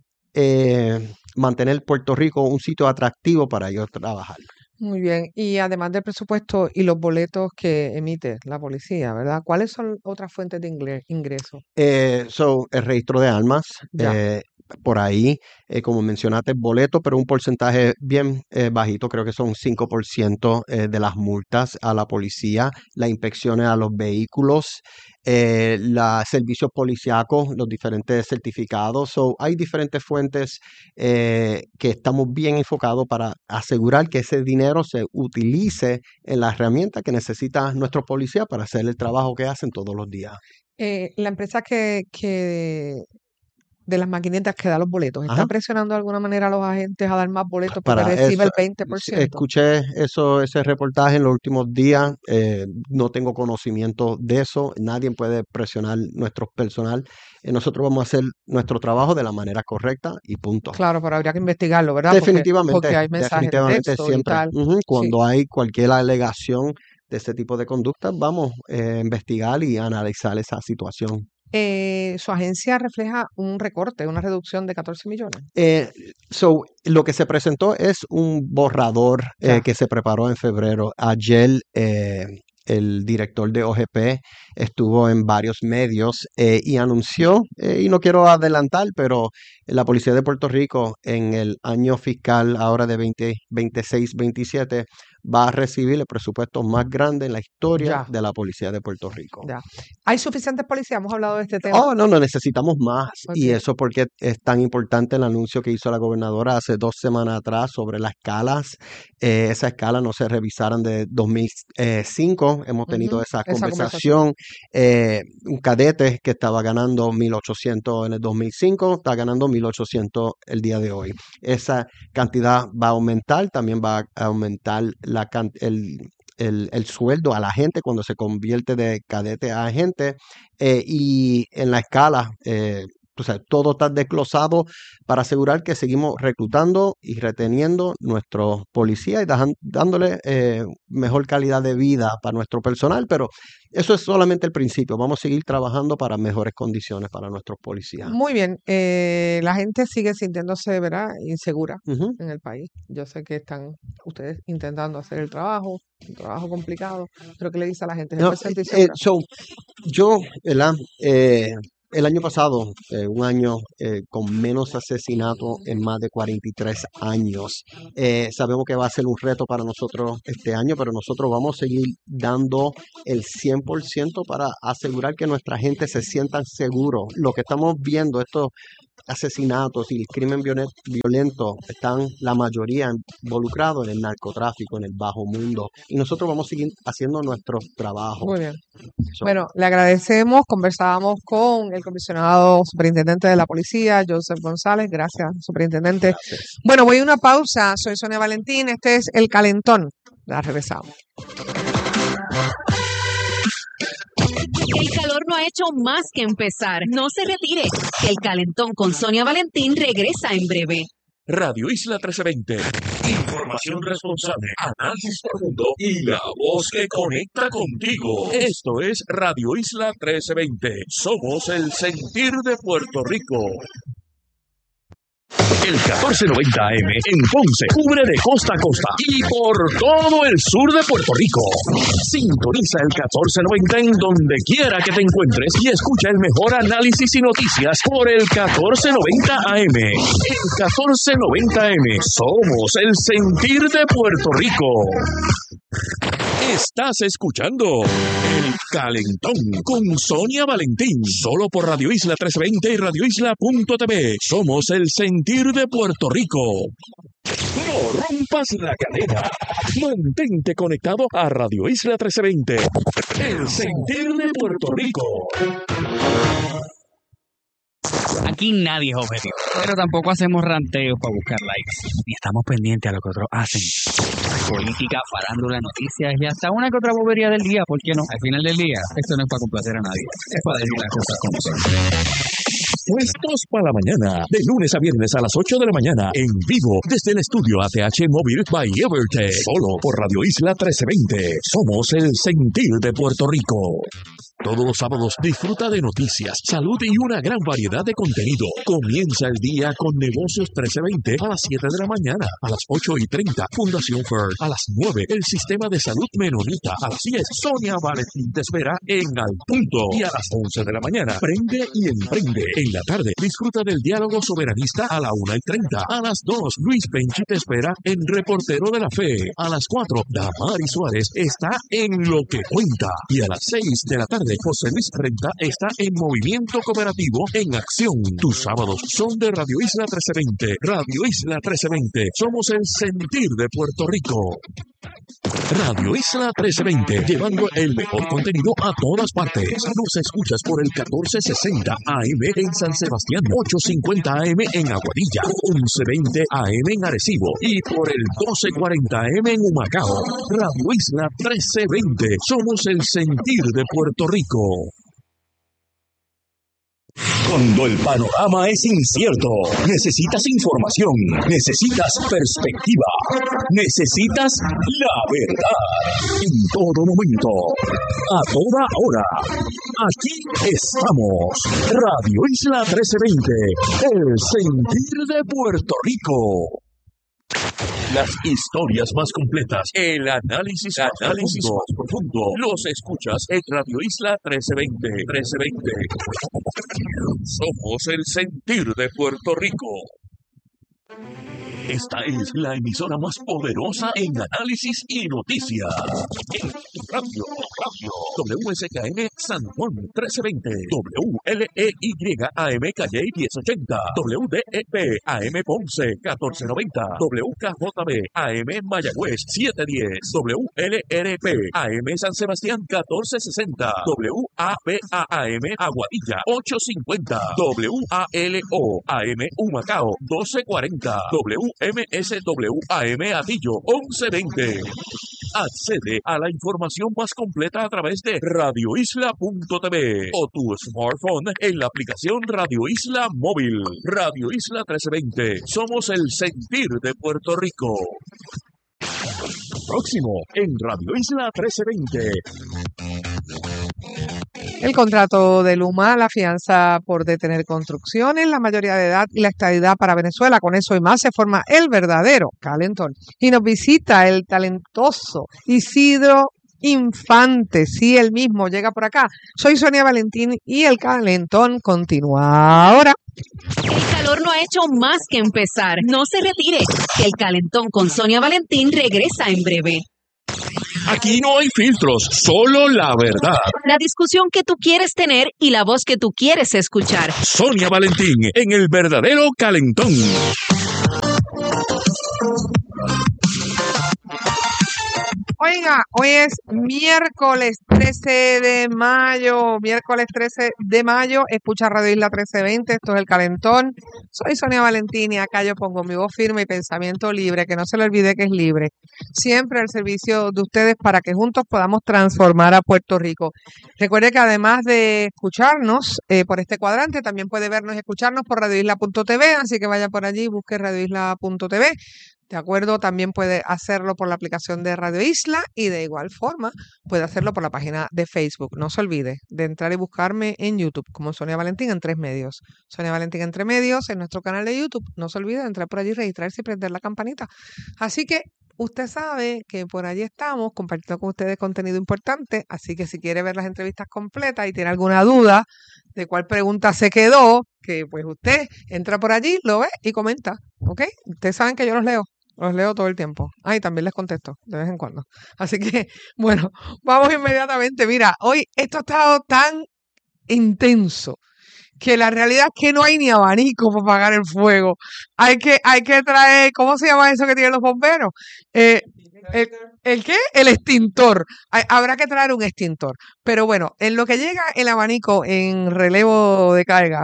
mantener Puerto Rico un sitio atractivo para ellos trabajar. Muy bien. Y además del presupuesto y los boletos que emite la policía, ¿verdad? ¿Cuáles son otras fuentes de ingreso? El registro de armas, Ya. por ahí, como mencionaste, boleto, pero un porcentaje bien bajito, creo que son 5% de las multas a la policía, las inspecciones a los vehículos, los servicios policíacos, los diferentes certificados. Hay diferentes fuentes que estamos bien enfocados para asegurar que ese dinero se utilice en la herramienta que necesita nuestro policía para hacer el trabajo que hacen todos los días. La empresa que de las maquinitas que da los boletos, ¿está Ajá. presionando de alguna manera a los agentes a dar más boletos porque Para recibe eso, el 20%? escuché ese reportaje en los últimos días. No tengo conocimiento de eso. Nadie puede presionar nuestro personal. Nosotros vamos a hacer nuestro trabajo de la manera correcta y punto. Claro, pero habría que investigarlo, ¿verdad? Porque Definitivamente, hay mensajes de definitivamente texto y siempre. tal. Ujú, Sí. cuando hay cualquier alegación de este tipo de conducta, vamos a investigar y analizar esa situación. Su agencia refleja un recorte, una reducción de 14 millones. Lo que se presentó es un borrador Ya. que se preparó en febrero. Ayer el director de OGP estuvo en varios medios y anunció, y no quiero adelantar, pero la Policía de Puerto Rico en el año fiscal ahora de 2026-27 va a recibir el presupuesto más grande en la historia Ya. de la Policía de Puerto Rico. Ya. ¿Hay suficientes policías? Hemos hablado de este tema. Oh, no, necesitamos más. Y Ok. eso porque es tan importante el anuncio que hizo la gobernadora hace 2 semanas atrás sobre las escalas. Esas escalas no se revisaron de 2005. Hemos tenido Ujú, esa esa conversación. Un cadete que estaba ganando 1.800 en el 2005, está ganando 1.800 el día de hoy. Esa cantidad va a aumentar, también va a aumentar el sueldo a la gente cuando se convierte de cadete a agente y en la escala, todo está desglosado para asegurar que seguimos reclutando y reteniendo nuestros policías y dándole mejor calidad de vida para nuestro personal, pero eso es solamente el principio. Vamos a seguir trabajando para mejores condiciones para nuestros policías. Muy bien. La gente sigue sintiéndose, ¿verdad?, insegura Ujú. en el país. Yo sé que están ustedes intentando hacer el trabajo, un trabajo complicado, pero ¿qué le dice a la gente? ¿Se No, puede sentir segura? yo, ¿verdad? El año pasado, un año con menos asesinatos en más de 43 años. Sabemos que va a ser un reto para nosotros este año, pero nosotros vamos a seguir dando el 100% para asegurar que nuestra gente se sienta seguro. Lo que estamos viendo, estos asesinatos y el crimen violento, están la mayoría involucrados en el narcotráfico, en el bajo mundo. Y nosotros vamos a seguir haciendo nuestro trabajo. Muy bien. So, Bueno, le agradecemos. Conversábamos con el comisionado superintendente de la policía, Joseph González. Gracias, superintendente. gracias. Bueno, voy a una pausa. Soy Sonia Valentín. Este es El Calentón. Ya regresamos. El calor no ha hecho más que empezar. No se retire. El Calentón con Sonia Valentín regresa en breve. Radio Isla 1320. Información responsable, análisis profundo y la voz que conecta contigo. Esto es Radio Isla 1320. Somos el sentir de Puerto Rico. El 1490 AM en Ponce cubre de costa a costa y por todo el sur de Puerto Rico. Sintoniza el 1490 en donde quiera que te encuentres y escucha el mejor análisis y noticias por el 1490 AM. El 1490 AM somos el sentir de Puerto Rico. Estás escuchando El Calentón con Sonia Valentín, solo por Radio Isla 1320 y radioisla.tv. Somos el sentir de Puerto Rico. No rompas la cadena. Mantente conectado a Radio Isla 1320. El sentir de Puerto Rico. Aquí nadie es objetivo, pero tampoco hacemos ranteos para buscar likes, ni estamos pendientes a lo que otros hacen. Política, farándula, noticias y hasta una que otra bobería del día, ¿por qué no? Al final del día, esto no es para complacer a nadie, es para decir las cosas como son. Puestos para la mañana, de lunes a viernes a las 8 de la mañana, en vivo, desde el estudio ATH Móvil by Evertech, solo por Radio Isla 1320. Somos el sentir de Puerto Rico. Todos los sábados disfruta de noticias, salud y una gran variedad de contenido. Comienza el día con Negocios 1320 a las 7 de la mañana, a las 8:30, Fundación First, a las 9, el Sistema de Salud Menonita, a las 10, Sonia Valentín te espera en Al Punto, y a las 11 de la mañana, Prende y Emprende. En la tarde, disfruta del diálogo soberanista a la 1:30, a las 2, Luis Benchi te espera en Reportero de la Fe, a las 4, Damari Suárez está en Lo que Cuenta, y a las 6 de la tarde, José Luis Renta está en Movimiento Cooperativo en Acción. Tus sábados son de Radio Isla 1320. Radio Isla 1320. Somos el sentir de Puerto Rico. Radio Isla 1320, llevando el mejor contenido a todas partes. Nos escuchas por el 1460 AM en San Sebastián, 850 AM en Aguadilla, 1120 AM en Arecibo y por el 1240 AM en Humacao. Radio Isla 1320, somos el sentir de Puerto Rico. Cuando el panorama es incierto, necesitas información, necesitas perspectiva, necesitas la verdad. En todo momento, a toda hora, aquí estamos. Radio Isla 1320, el sentir de Puerto Rico. Las historias más completas, el análisis más profundo, los escuchas en Radio Isla 1320. Somos el sentir de Puerto Rico. Esta es la emisora más poderosa en análisis y noticias. En radio. WSKM San Juan 1320, WLEY AM Calle 1080, WDEP AM Ponce 1490, WKJB AM Mayagüez 710, WLRP AM San Sebastián 1460, WAPA AM Aguadilla 850, WALO AM Humacao 1240, WMSWAM Atillo 1120. Accede a la información más completa a través de radioisla.tv o tu smartphone en la aplicación Radio Isla Móvil. Radio Isla 1320. Somos el sentir de Puerto Rico. Próximo en Radio Isla 1320. El contrato de Luma, la fianza por detener construcciones, la mayoría de edad y la estadidad para Venezuela. Con eso y más se forma el verdadero calentón. Y nos visita el talentoso Isidro Infante. Sí, él mismo llega por acá. Soy Sonia Valentín y el calentón continúa ahora. El calor no ha hecho más que empezar. No se retire. El calentón con Sonia Valentín regresa en breve. Aquí no hay filtros, solo la verdad. La discusión que tú quieres tener y la voz que tú quieres escuchar. Sonia Valentín en el verdadero calentón. Oiga, hoy es miércoles 13 de mayo. Miércoles 13 de mayo. Escucha Radio Isla 1320. Esto es el calentón. Soy Sonia Valentín y acá yo pongo mi voz firme y pensamiento libre. Que no se le olvide que es libre. Siempre al servicio de ustedes para que juntos podamos transformar a Puerto Rico. Recuerde que además de escucharnos por este cuadrante, también puede vernos y escucharnos por radioisla.tv. Así que vaya por allí y busque radioisla.tv. ¿De acuerdo? También puede hacerlo por la aplicación de Radio Isla y de igual forma puede hacerlo por la página de Facebook. No se olvide de entrar y buscarme en YouTube como Sonia Valentín en 3 medios. Sonia Valentín en 3 medios en nuestro canal de YouTube. No se olvide de entrar por allí, registrarse y prender la campanita. Así que usted sabe que por allí estamos compartiendo con ustedes contenido importante. Así que si quiere ver las entrevistas completas y tiene alguna duda de cuál pregunta se quedó, que pues usted entra por allí, lo ve y comenta. ¿Ok? Ustedes saben que yo los leo. Los leo todo el tiempo. Ah, y también les contesto de vez en cuando. Así que, bueno, vamos inmediatamente. Mira, hoy esto ha estado tan intenso que la realidad es que no hay ni abanico para apagar el fuego. Hay que traer, ¿cómo se llama eso que tienen los bomberos? ¿El qué? El extintor. Habrá que traer un extintor. Pero bueno, en lo que llega el abanico en relevo de carga,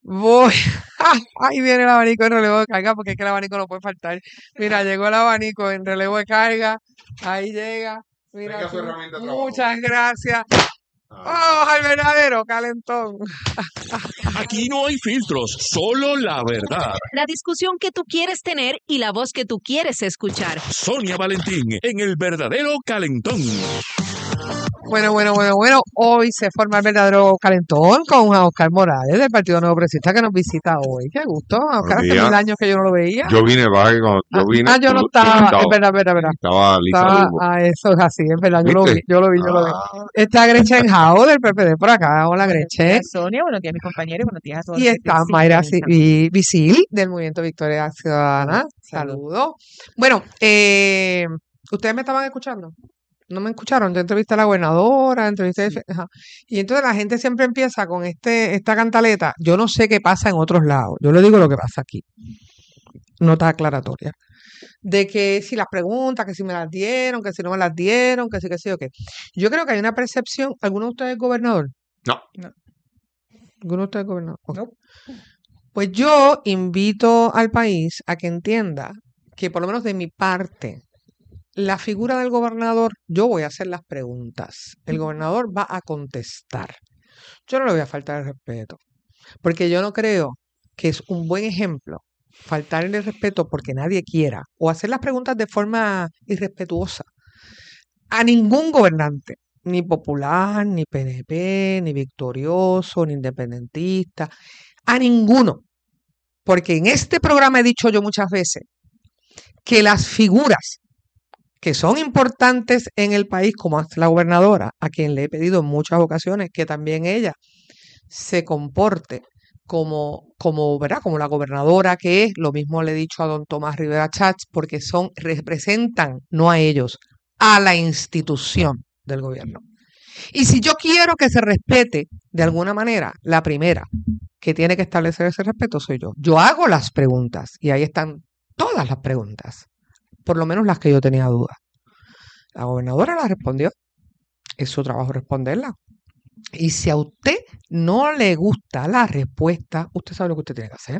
ahí viene el abanico en relevo de carga, porque es que el abanico no puede faltar. Mira, llegó el abanico en relevo de carga. Ahí llega. Mira, Venga su herramienta de trabajo. muchas gracias. ¡Vamos al verdadero calentón! Aquí no hay filtros, solo la verdad. La discusión que tú quieres tener y la voz que tú quieres escuchar. Sonia Valentín en el verdadero calentón. Bueno. Hoy se forma el verdadero calentón con Oscar Morales del Partido Nuevo Progresista que nos visita hoy. Qué gusto. Oscar, hace 1000 años que yo no lo veía. Yo vine, cuando yo vine. Yo no estaba. Es verdad. Estaba Lisa Lugo. Eso es así, es verdad. ¿Viste? Yo lo vi. Está Gretchen Jao del PPD por acá. Hola, Gretchen. Sonia, buenos días, mis compañeros, buenos días a todos. Y está Mayra Visil del Movimiento Victoria Ciudadana. Saludos. Bueno, ¿ustedes me estaban escuchando? ¿No me escucharon? Yo entrevisté a la gobernadora, ajá. Y entonces la gente siempre empieza con esta cantaleta. Yo no sé qué pasa en otros lados. Yo le digo lo que pasa aquí. Nota aclaratoria. De que si las preguntas, que si me las dieron, que si no me las dieron, que sí o qué. Yo creo que hay una percepción. ¿Alguno de ustedes es gobernador? No. ¿Alguno de ustedes es gobernador? Okay. No. Pues yo invito al país a que entienda que por lo menos de mi parte, la figura del gobernador, yo voy a hacer las preguntas. El gobernador va a contestar. Yo no le voy a faltar el respeto, porque yo no creo que es un buen ejemplo faltarle el respeto porque nadie quiera o hacer las preguntas de forma irrespetuosa a ningún gobernante, ni popular, ni PNP, ni victorioso, ni independentista, a ninguno. Porque en este programa he dicho yo muchas veces que las figuras que son importantes en el país, como es la gobernadora, a quien le he pedido en muchas ocasiones que también ella se comporte ¿verdad? Como la gobernadora que es, lo mismo le he dicho a don Tomás Rivera Chats, porque representan, no a ellos, a la institución del gobierno. Y si yo quiero que se respete de alguna manera, la primera que tiene que establecer ese respeto soy yo. Yo hago las preguntas y ahí están todas las preguntas, por lo menos las que yo tenía dudas. La gobernadora las respondió, es su trabajo responderla. Y si a usted no le gusta la respuesta, usted sabe lo que usted tiene que hacer.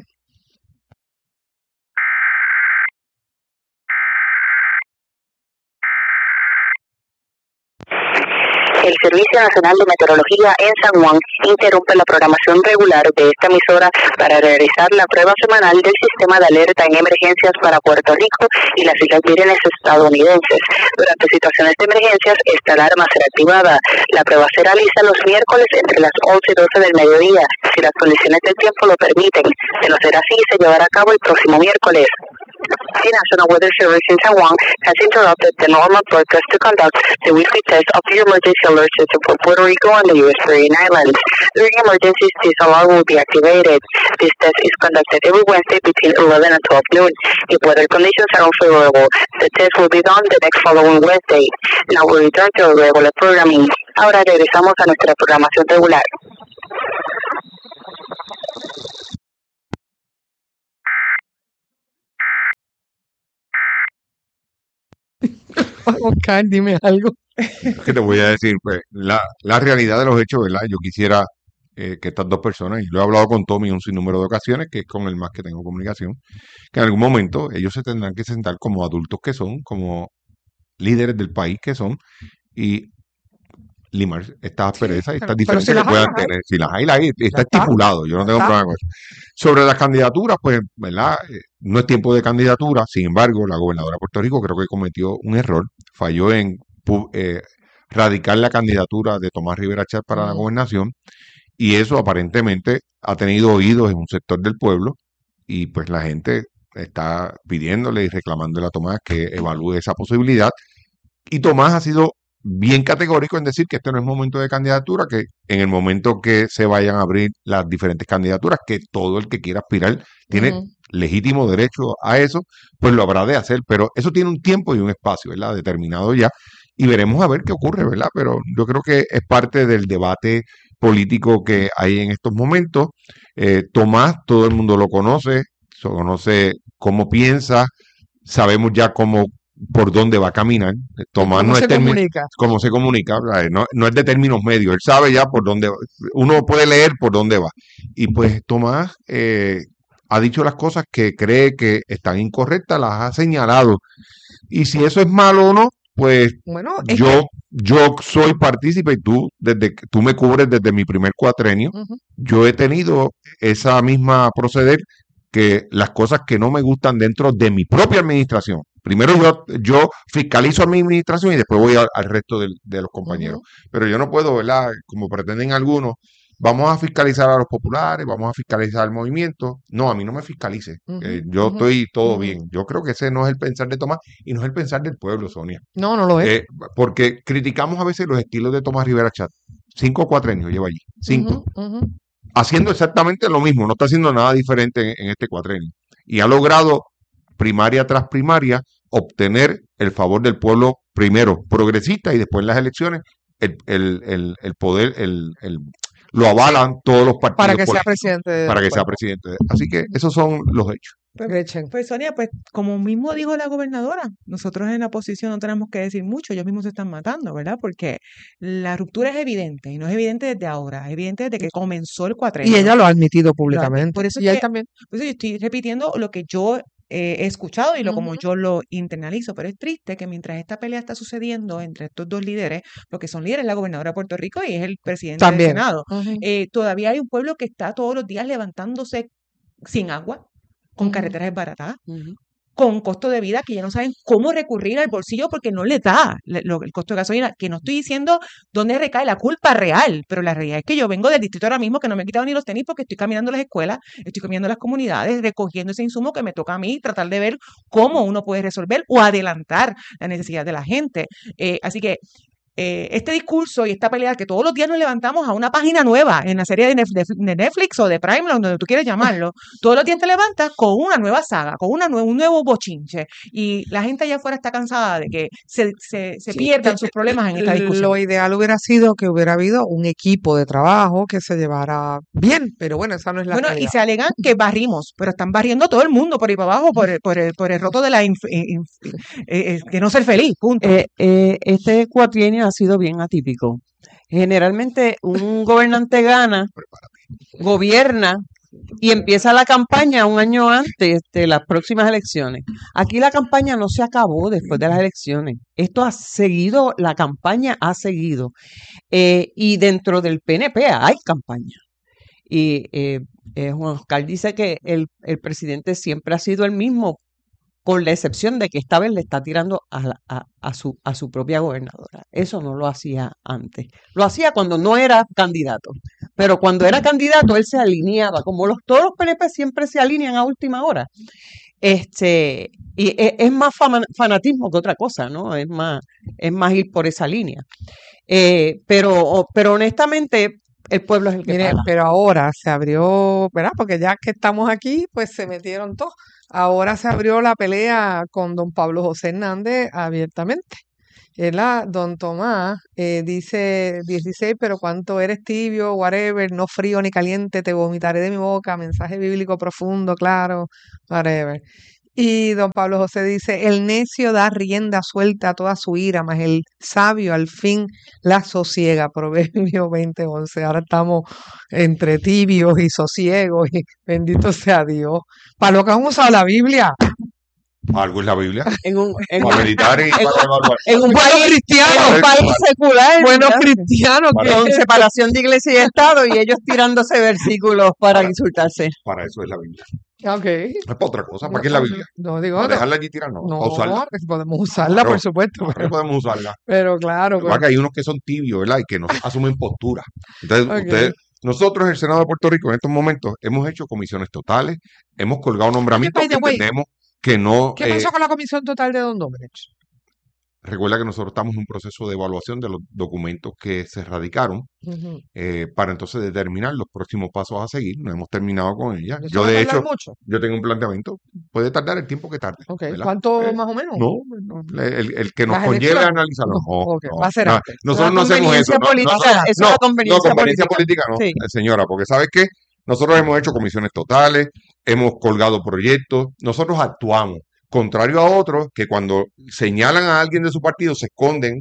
El Servicio Nacional de Meteorología en San Juan interrumpe la programación regular de esta emisora para realizar la prueba semanal del sistema de alerta en emergencias para Puerto Rico y las Islas Vírgenes estadounidenses. Durante situaciones de emergencias, esta alarma será activada. La prueba se realiza los miércoles entre las 11 y 12 del mediodía, si las condiciones del tiempo lo permiten. De no ser así, se llevará a cabo el próximo miércoles. The National Weather Service in San Juan has interrupted the normal broadcast to conduct the weekly test of the emergency alert system for Puerto Rico and the U.S. Virgin Islands. During emergencies, this alarm will be activated. This test is conducted every Wednesday between 11 and 12 noon. If weather conditions are unfavorable, the test will be done the next following Wednesday. Now we return to our regular programming. Ahora regresamos a nuestra programación regular. Oscar, dime algo. ¿Qué te voy a decir? Pues la realidad de los hechos, ¿verdad? Yo quisiera que estas dos personas, y lo he hablado con Tommy en un sinnúmero de ocasiones, que es con el más que tengo comunicación, que en algún momento ellos se tendrán que sentar como adultos que son, como líderes del país que son, y limar estas asperezas y estas diferencias si que las puedan hay, tener. Si las hay, las hay, está está. estipulado, yo no tengo Está. problema con eso. Sobre las candidaturas, pues, ¿verdad? No es tiempo de candidatura, sin embargo, la gobernadora de Puerto Rico creo que cometió un error, falló en radicar la candidatura de Tomás Rivera Chats para la gobernación, y eso aparentemente ha tenido oídos en un sector del pueblo, y pues la gente está pidiéndole y reclamándole a Tomás que evalúe esa posibilidad, y Tomás ha sido bien categórico en decir que este no es momento de candidatura, que en el momento que se vayan a abrir las diferentes candidaturas, que todo el que quiera aspirar tiene legítimo derecho a eso, pues lo habrá de hacer, pero eso tiene un tiempo y un espacio, ¿verdad? Determinado ya, y veremos a ver qué ocurre, ¿verdad? Pero yo creo que es parte del debate político que hay en estos momentos. Tomás, todo el mundo lo conoce cómo piensa, sabemos ya por dónde va a caminar. Tomás ¿Cómo no se es comunica? cómo se comunica, ¿verdad? No es de términos medios, él sabe ya por dónde va. Uno puede leer por dónde va. Y pues Tomás ha dicho las cosas que cree que están incorrectas, las ha señalado. Y si eso es malo o no, pues Bueno, es yo soy partícipe y tú me cubres desde mi primer cuatrenio. Yo he tenido esa misma proceder, que las cosas que no me gustan dentro de mi propia administración. Primero yo fiscalizo a mi administración y después voy al resto de los compañeros. Pero yo no puedo, ¿verdad? Como pretenden algunos, vamos a fiscalizar a los populares, vamos a fiscalizar al movimiento. No, a mí no me fiscalice. Yo estoy todo bien. Yo creo que ese no es el pensar de Tomás y no es el pensar del pueblo, Sonia. No lo es. Porque criticamos a veces los estilos de Tomás Rivera Chats. 5 cuatrenios lleva allí. 5. Haciendo exactamente lo mismo, no está haciendo nada diferente en este cuatrenio. Y ha logrado, primaria tras primaria, obtener el favor del pueblo, primero progresista, y después en las elecciones el poder, lo avalan todos los partidos Para que sea políticos presidente. para que sea presidente. Así que esos son los hechos. Pues Sonia, pues como mismo dijo la gobernadora, nosotros en la oposición no tenemos que decir mucho, ellos mismos se están matando, ¿verdad? Porque la ruptura es evidente, y no es evidente desde ahora, es evidente desde que comenzó el cuatrenio. Y ella lo ha admitido públicamente. Por eso y él también. Por eso yo estoy repitiendo lo que yo he escuchado y como yo lo internalizo, pero es triste que mientras esta pelea está sucediendo entre estos dos líderes, porque son líderes, la gobernadora de Puerto Rico y es el presidente del Senado, todavía hay un pueblo que está todos los días levantándose sin agua, con carreteras desbaratadas, con costo de vida que ya no saben cómo recurrir al bolsillo porque no les da el costo de gasolina, que no estoy diciendo dónde recae la culpa real, pero la realidad es que yo vengo del distrito ahora mismo que no me he quitado ni los tenis porque estoy caminando las escuelas, estoy caminando las comunidades, recogiendo ese insumo que me toca a mí, tratar de ver cómo uno puede resolver o adelantar la necesidad de la gente. Así que este discurso y esta pelea que todos los días nos levantamos a una página nueva en la serie de Netflix o de Prime, donde tú quieres llamarlo, todos los días te levantas con una nueva saga, con un nuevo bochinche, y la gente allá afuera está cansada de que se pierdan sus problemas en esta discusión. Lo ideal hubiera sido que hubiera habido un equipo de trabajo que se llevara bien, pero bueno, esa no es la realidad. Y se alegan que barrimos, pero están barriendo todo el mundo por ahí para abajo por el roto de la que no ser feliz, punto. Este cuatrienio ha sido bien atípico. Generalmente un gobernante gobierna y empieza la campaña un año antes de las próximas elecciones. Aquí la campaña no se acabó después de las elecciones. Esto ha seguido, la campaña ha seguido. Y dentro del PNP hay campaña. Y Juan Oscar dice que el presidente siempre ha sido el mismo, con la excepción de que esta vez le está tirando a su propia gobernadora. Eso no lo hacía antes. Lo hacía cuando no era candidato. Pero cuando era candidato, él se alineaba, como todos los PNP siempre se alinean a última hora. Y es más fanatismo que otra cosa, ¿no? Es más ir por esa línea. Pero honestamente, el pueblo es el que paga. Pero ahora se abrió, ¿verdad? Porque ya que estamos aquí, pues se metieron todos. Ahora se abrió la pelea con don Pablo José Hernández abiertamente. Don Tomás dice 16, pero cuánto eres tibio, whatever, no frío ni caliente, te vomitaré de mi boca, mensaje bíblico profundo, claro, whatever. Y don Pablo José dice, el necio da rienda suelta a toda su ira, mas el sabio al fin la sosiega. Proverbio 20:11. Ahora estamos entre tibios y sosiegos, y bendito sea Dios. Para lo que han usado la Biblia. Algo es la Biblia. Para meditar y para evaluar. En un país secular. Buenos cristianos. Con separación de iglesia y Estado, y ellos tirándose versículos para insultarse. Para eso es la Biblia. Okay. No es para otra cosa. ¿Para qué es la Biblia? No digo. ¿Para dejarla allí tirada? No. ¿Para usarla? Podemos usarla, por supuesto. Pero podemos usarla. Pero claro. Pero que hay unos que son tibios, ¿verdad? Y que no asumen postura. Entonces, nosotros, el Senado de Puerto Rico, en estos momentos, hemos hecho comisiones totales, hemos colgado nombramientos que entendemos que no... ¿Qué pasó con la comisión total de Don Domenech? Recuerda que nosotros estamos en un proceso de evaluación de los documentos que se radicaron para entonces determinar los próximos pasos a seguir. No hemos terminado con ella. Yo, de hecho, yo tengo un planteamiento. Puede tardar el tiempo que tarde. Okay. ¿Cuánto más o menos? No, el que nos conlleve a analizarlo. Va a ser antes. Nosotros no hacemos eso. No, conveniencia política no, sí. Señora, porque ¿sabes qué? Nosotros hemos hecho comisiones totales, hemos colgado proyectos, nosotros actuamos. Contrario a otros que cuando señalan a alguien de su partido se esconden,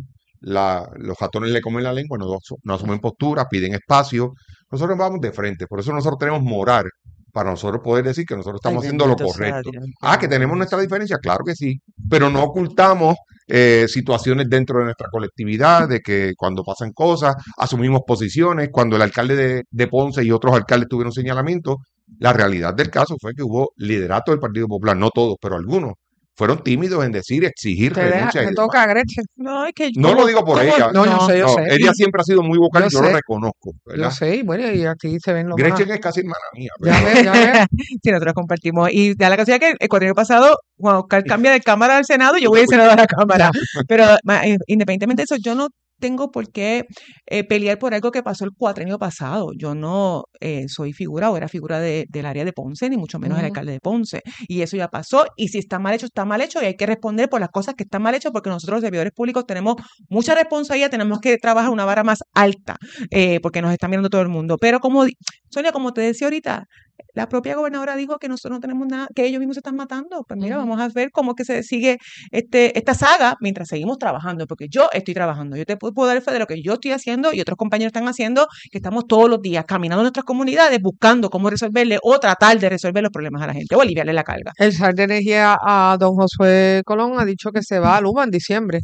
los ratones le comen la lengua, no asumen postura, piden espacio. Nosotros vamos de frente, por eso nosotros tenemos moral para nosotros poder decir que nosotros estamos haciendo lo correcto. Que tenemos nuestra diferencia, claro que sí, pero no ocultamos situaciones dentro de nuestra colectividad, de que cuando pasan cosas, asumimos posiciones. Cuando el alcalde de Ponce y otros alcaldes tuvieron señalamientos, la realidad del caso fue que hubo liderato del Partido Popular, no todos, pero algunos fueron tímidos en decir, exigir renuncia. Me toca a Gretchen. No lo digo por ella. No, yo sé. Ella siempre ha sido muy vocal, yo lo reconozco, ¿verdad? Yo sé, bueno, y aquí se ven los Gretchen es casi hermana mía. Ya ves. Sí, nosotros compartimos. Y da la casualidad que el cuatrienio pasado, Juan Oscar cambia de Cámara al Senado, yo voy del Senado a la Cámara. Pero independientemente de eso, yo no tengo por qué pelear por algo que pasó el cuatrienio pasado. Yo no soy figura o era figura del área de Ponce, ni mucho menos el alcalde de Ponce. Y eso ya pasó. Y si está mal hecho, está mal hecho. Y hay que responder por las cosas que están mal hechas, porque nosotros, los servidores públicos, tenemos mucha responsabilidad. Tenemos que trabajar una vara más alta, porque nos está mirando todo el mundo. Pero Sonia, como te decía ahorita, la propia gobernadora dijo que nosotros no tenemos nada, que ellos mismos se están matando. Pues mira, vamos a ver cómo que se sigue esta saga mientras seguimos trabajando, porque yo estoy trabajando. Yo te puedo dar fe de lo que yo estoy haciendo y otros compañeros están haciendo, que estamos todos los días caminando en nuestras comunidades buscando cómo resolverle o tratar de resolver los problemas a la gente o aliviarle la carga. El SAR de Energía a don Josué Colón ha dicho que se va a Luma en diciembre.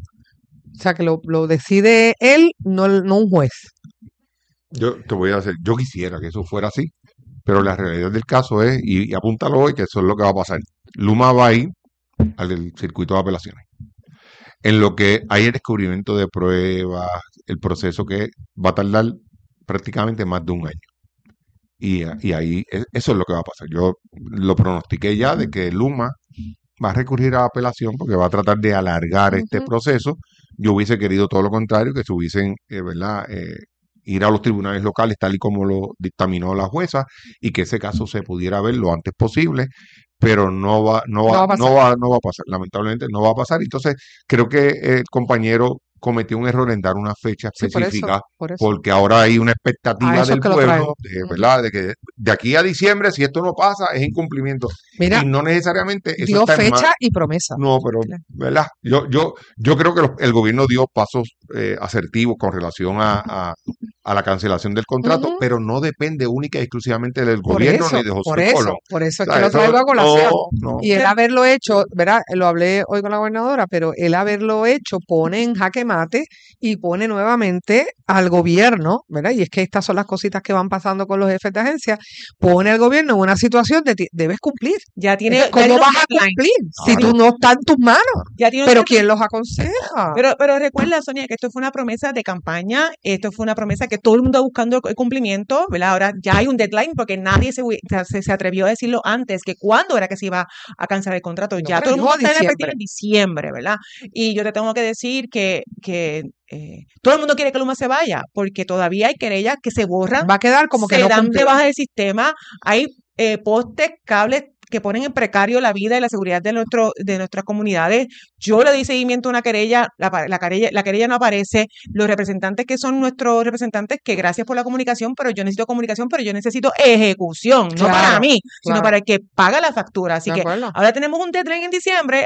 O sea, que lo decide él, no un juez. Yo te voy a decir, yo quisiera que eso fuera así, pero la realidad del caso es, y apúntalo hoy, que eso es lo que va a pasar. Luma va a ir al circuito de apelaciones. En lo que hay el descubrimiento de pruebas, el proceso que va a tardar prácticamente más de un año. Y ahí eso es lo que va a pasar. Yo lo pronostiqué ya de que Luma va a recurrir a apelación porque va a tratar de alargar este proceso. Yo hubiese querido todo lo contrario, que se hubiesen, ¿verdad? Ir a los tribunales locales tal y como lo dictaminó la jueza y que ese caso se pudiera ver lo antes posible, pero no va a pasar. Lamentablemente no va a pasar. Entonces, creo que el compañero cometió un error en dar una fecha específica, por eso. Porque ahora hay una expectativa del pueblo, ¿verdad? De que de aquí a diciembre, si esto no pasa, es incumplimiento. Mira, y no necesariamente eso dio está en fecha y promesa. No, pero, ¿verdad? Yo creo que el gobierno dio pasos asertivos con relación a la cancelación del contrato, pero no depende única y exclusivamente del gobierno ni de José Colón. Por eso es que lo traigo a colación. Y el haberlo hecho, ¿verdad? Lo hablé hoy con la gobernadora, pero el haberlo hecho pone en jaque mate y pone nuevamente al gobierno, ¿verdad? Y es que estas son las cositas que van pasando con los jefes de agencia, pone al gobierno en una situación de debes cumplir. Ya tiene. Entonces, ¿cómo vas a cumplir si tú no estás en tus manos? Pero ¿quién los aconseja? Pero recuerda, Sonia, que esto fue una promesa de campaña, esto fue una promesa que todo el mundo buscando el cumplimiento, ¿verdad? Ahora ya hay un deadline porque nadie se atrevió a decirlo antes, que cuándo era que se iba a cancelar el contrato. No, ya todo el mundo está en diciembre, ¿verdad? Y yo te tengo que decir que todo el mundo quiere que Luma se vaya, porque todavía hay querellas que se borran. Va a quedar como que se no dan cumplió. de baja del sistema. Hay postes, cables que ponen en precario la vida y la seguridad de nuestras comunidades. Yo le di seguimiento a una querella, la querella no aparece. Los representantes que son nuestros representantes, que gracias por la comunicación, pero yo necesito comunicación, pero yo necesito ejecución, no para mí, sino para el que paga la factura. Así que ahora tenemos un deadline en diciembre.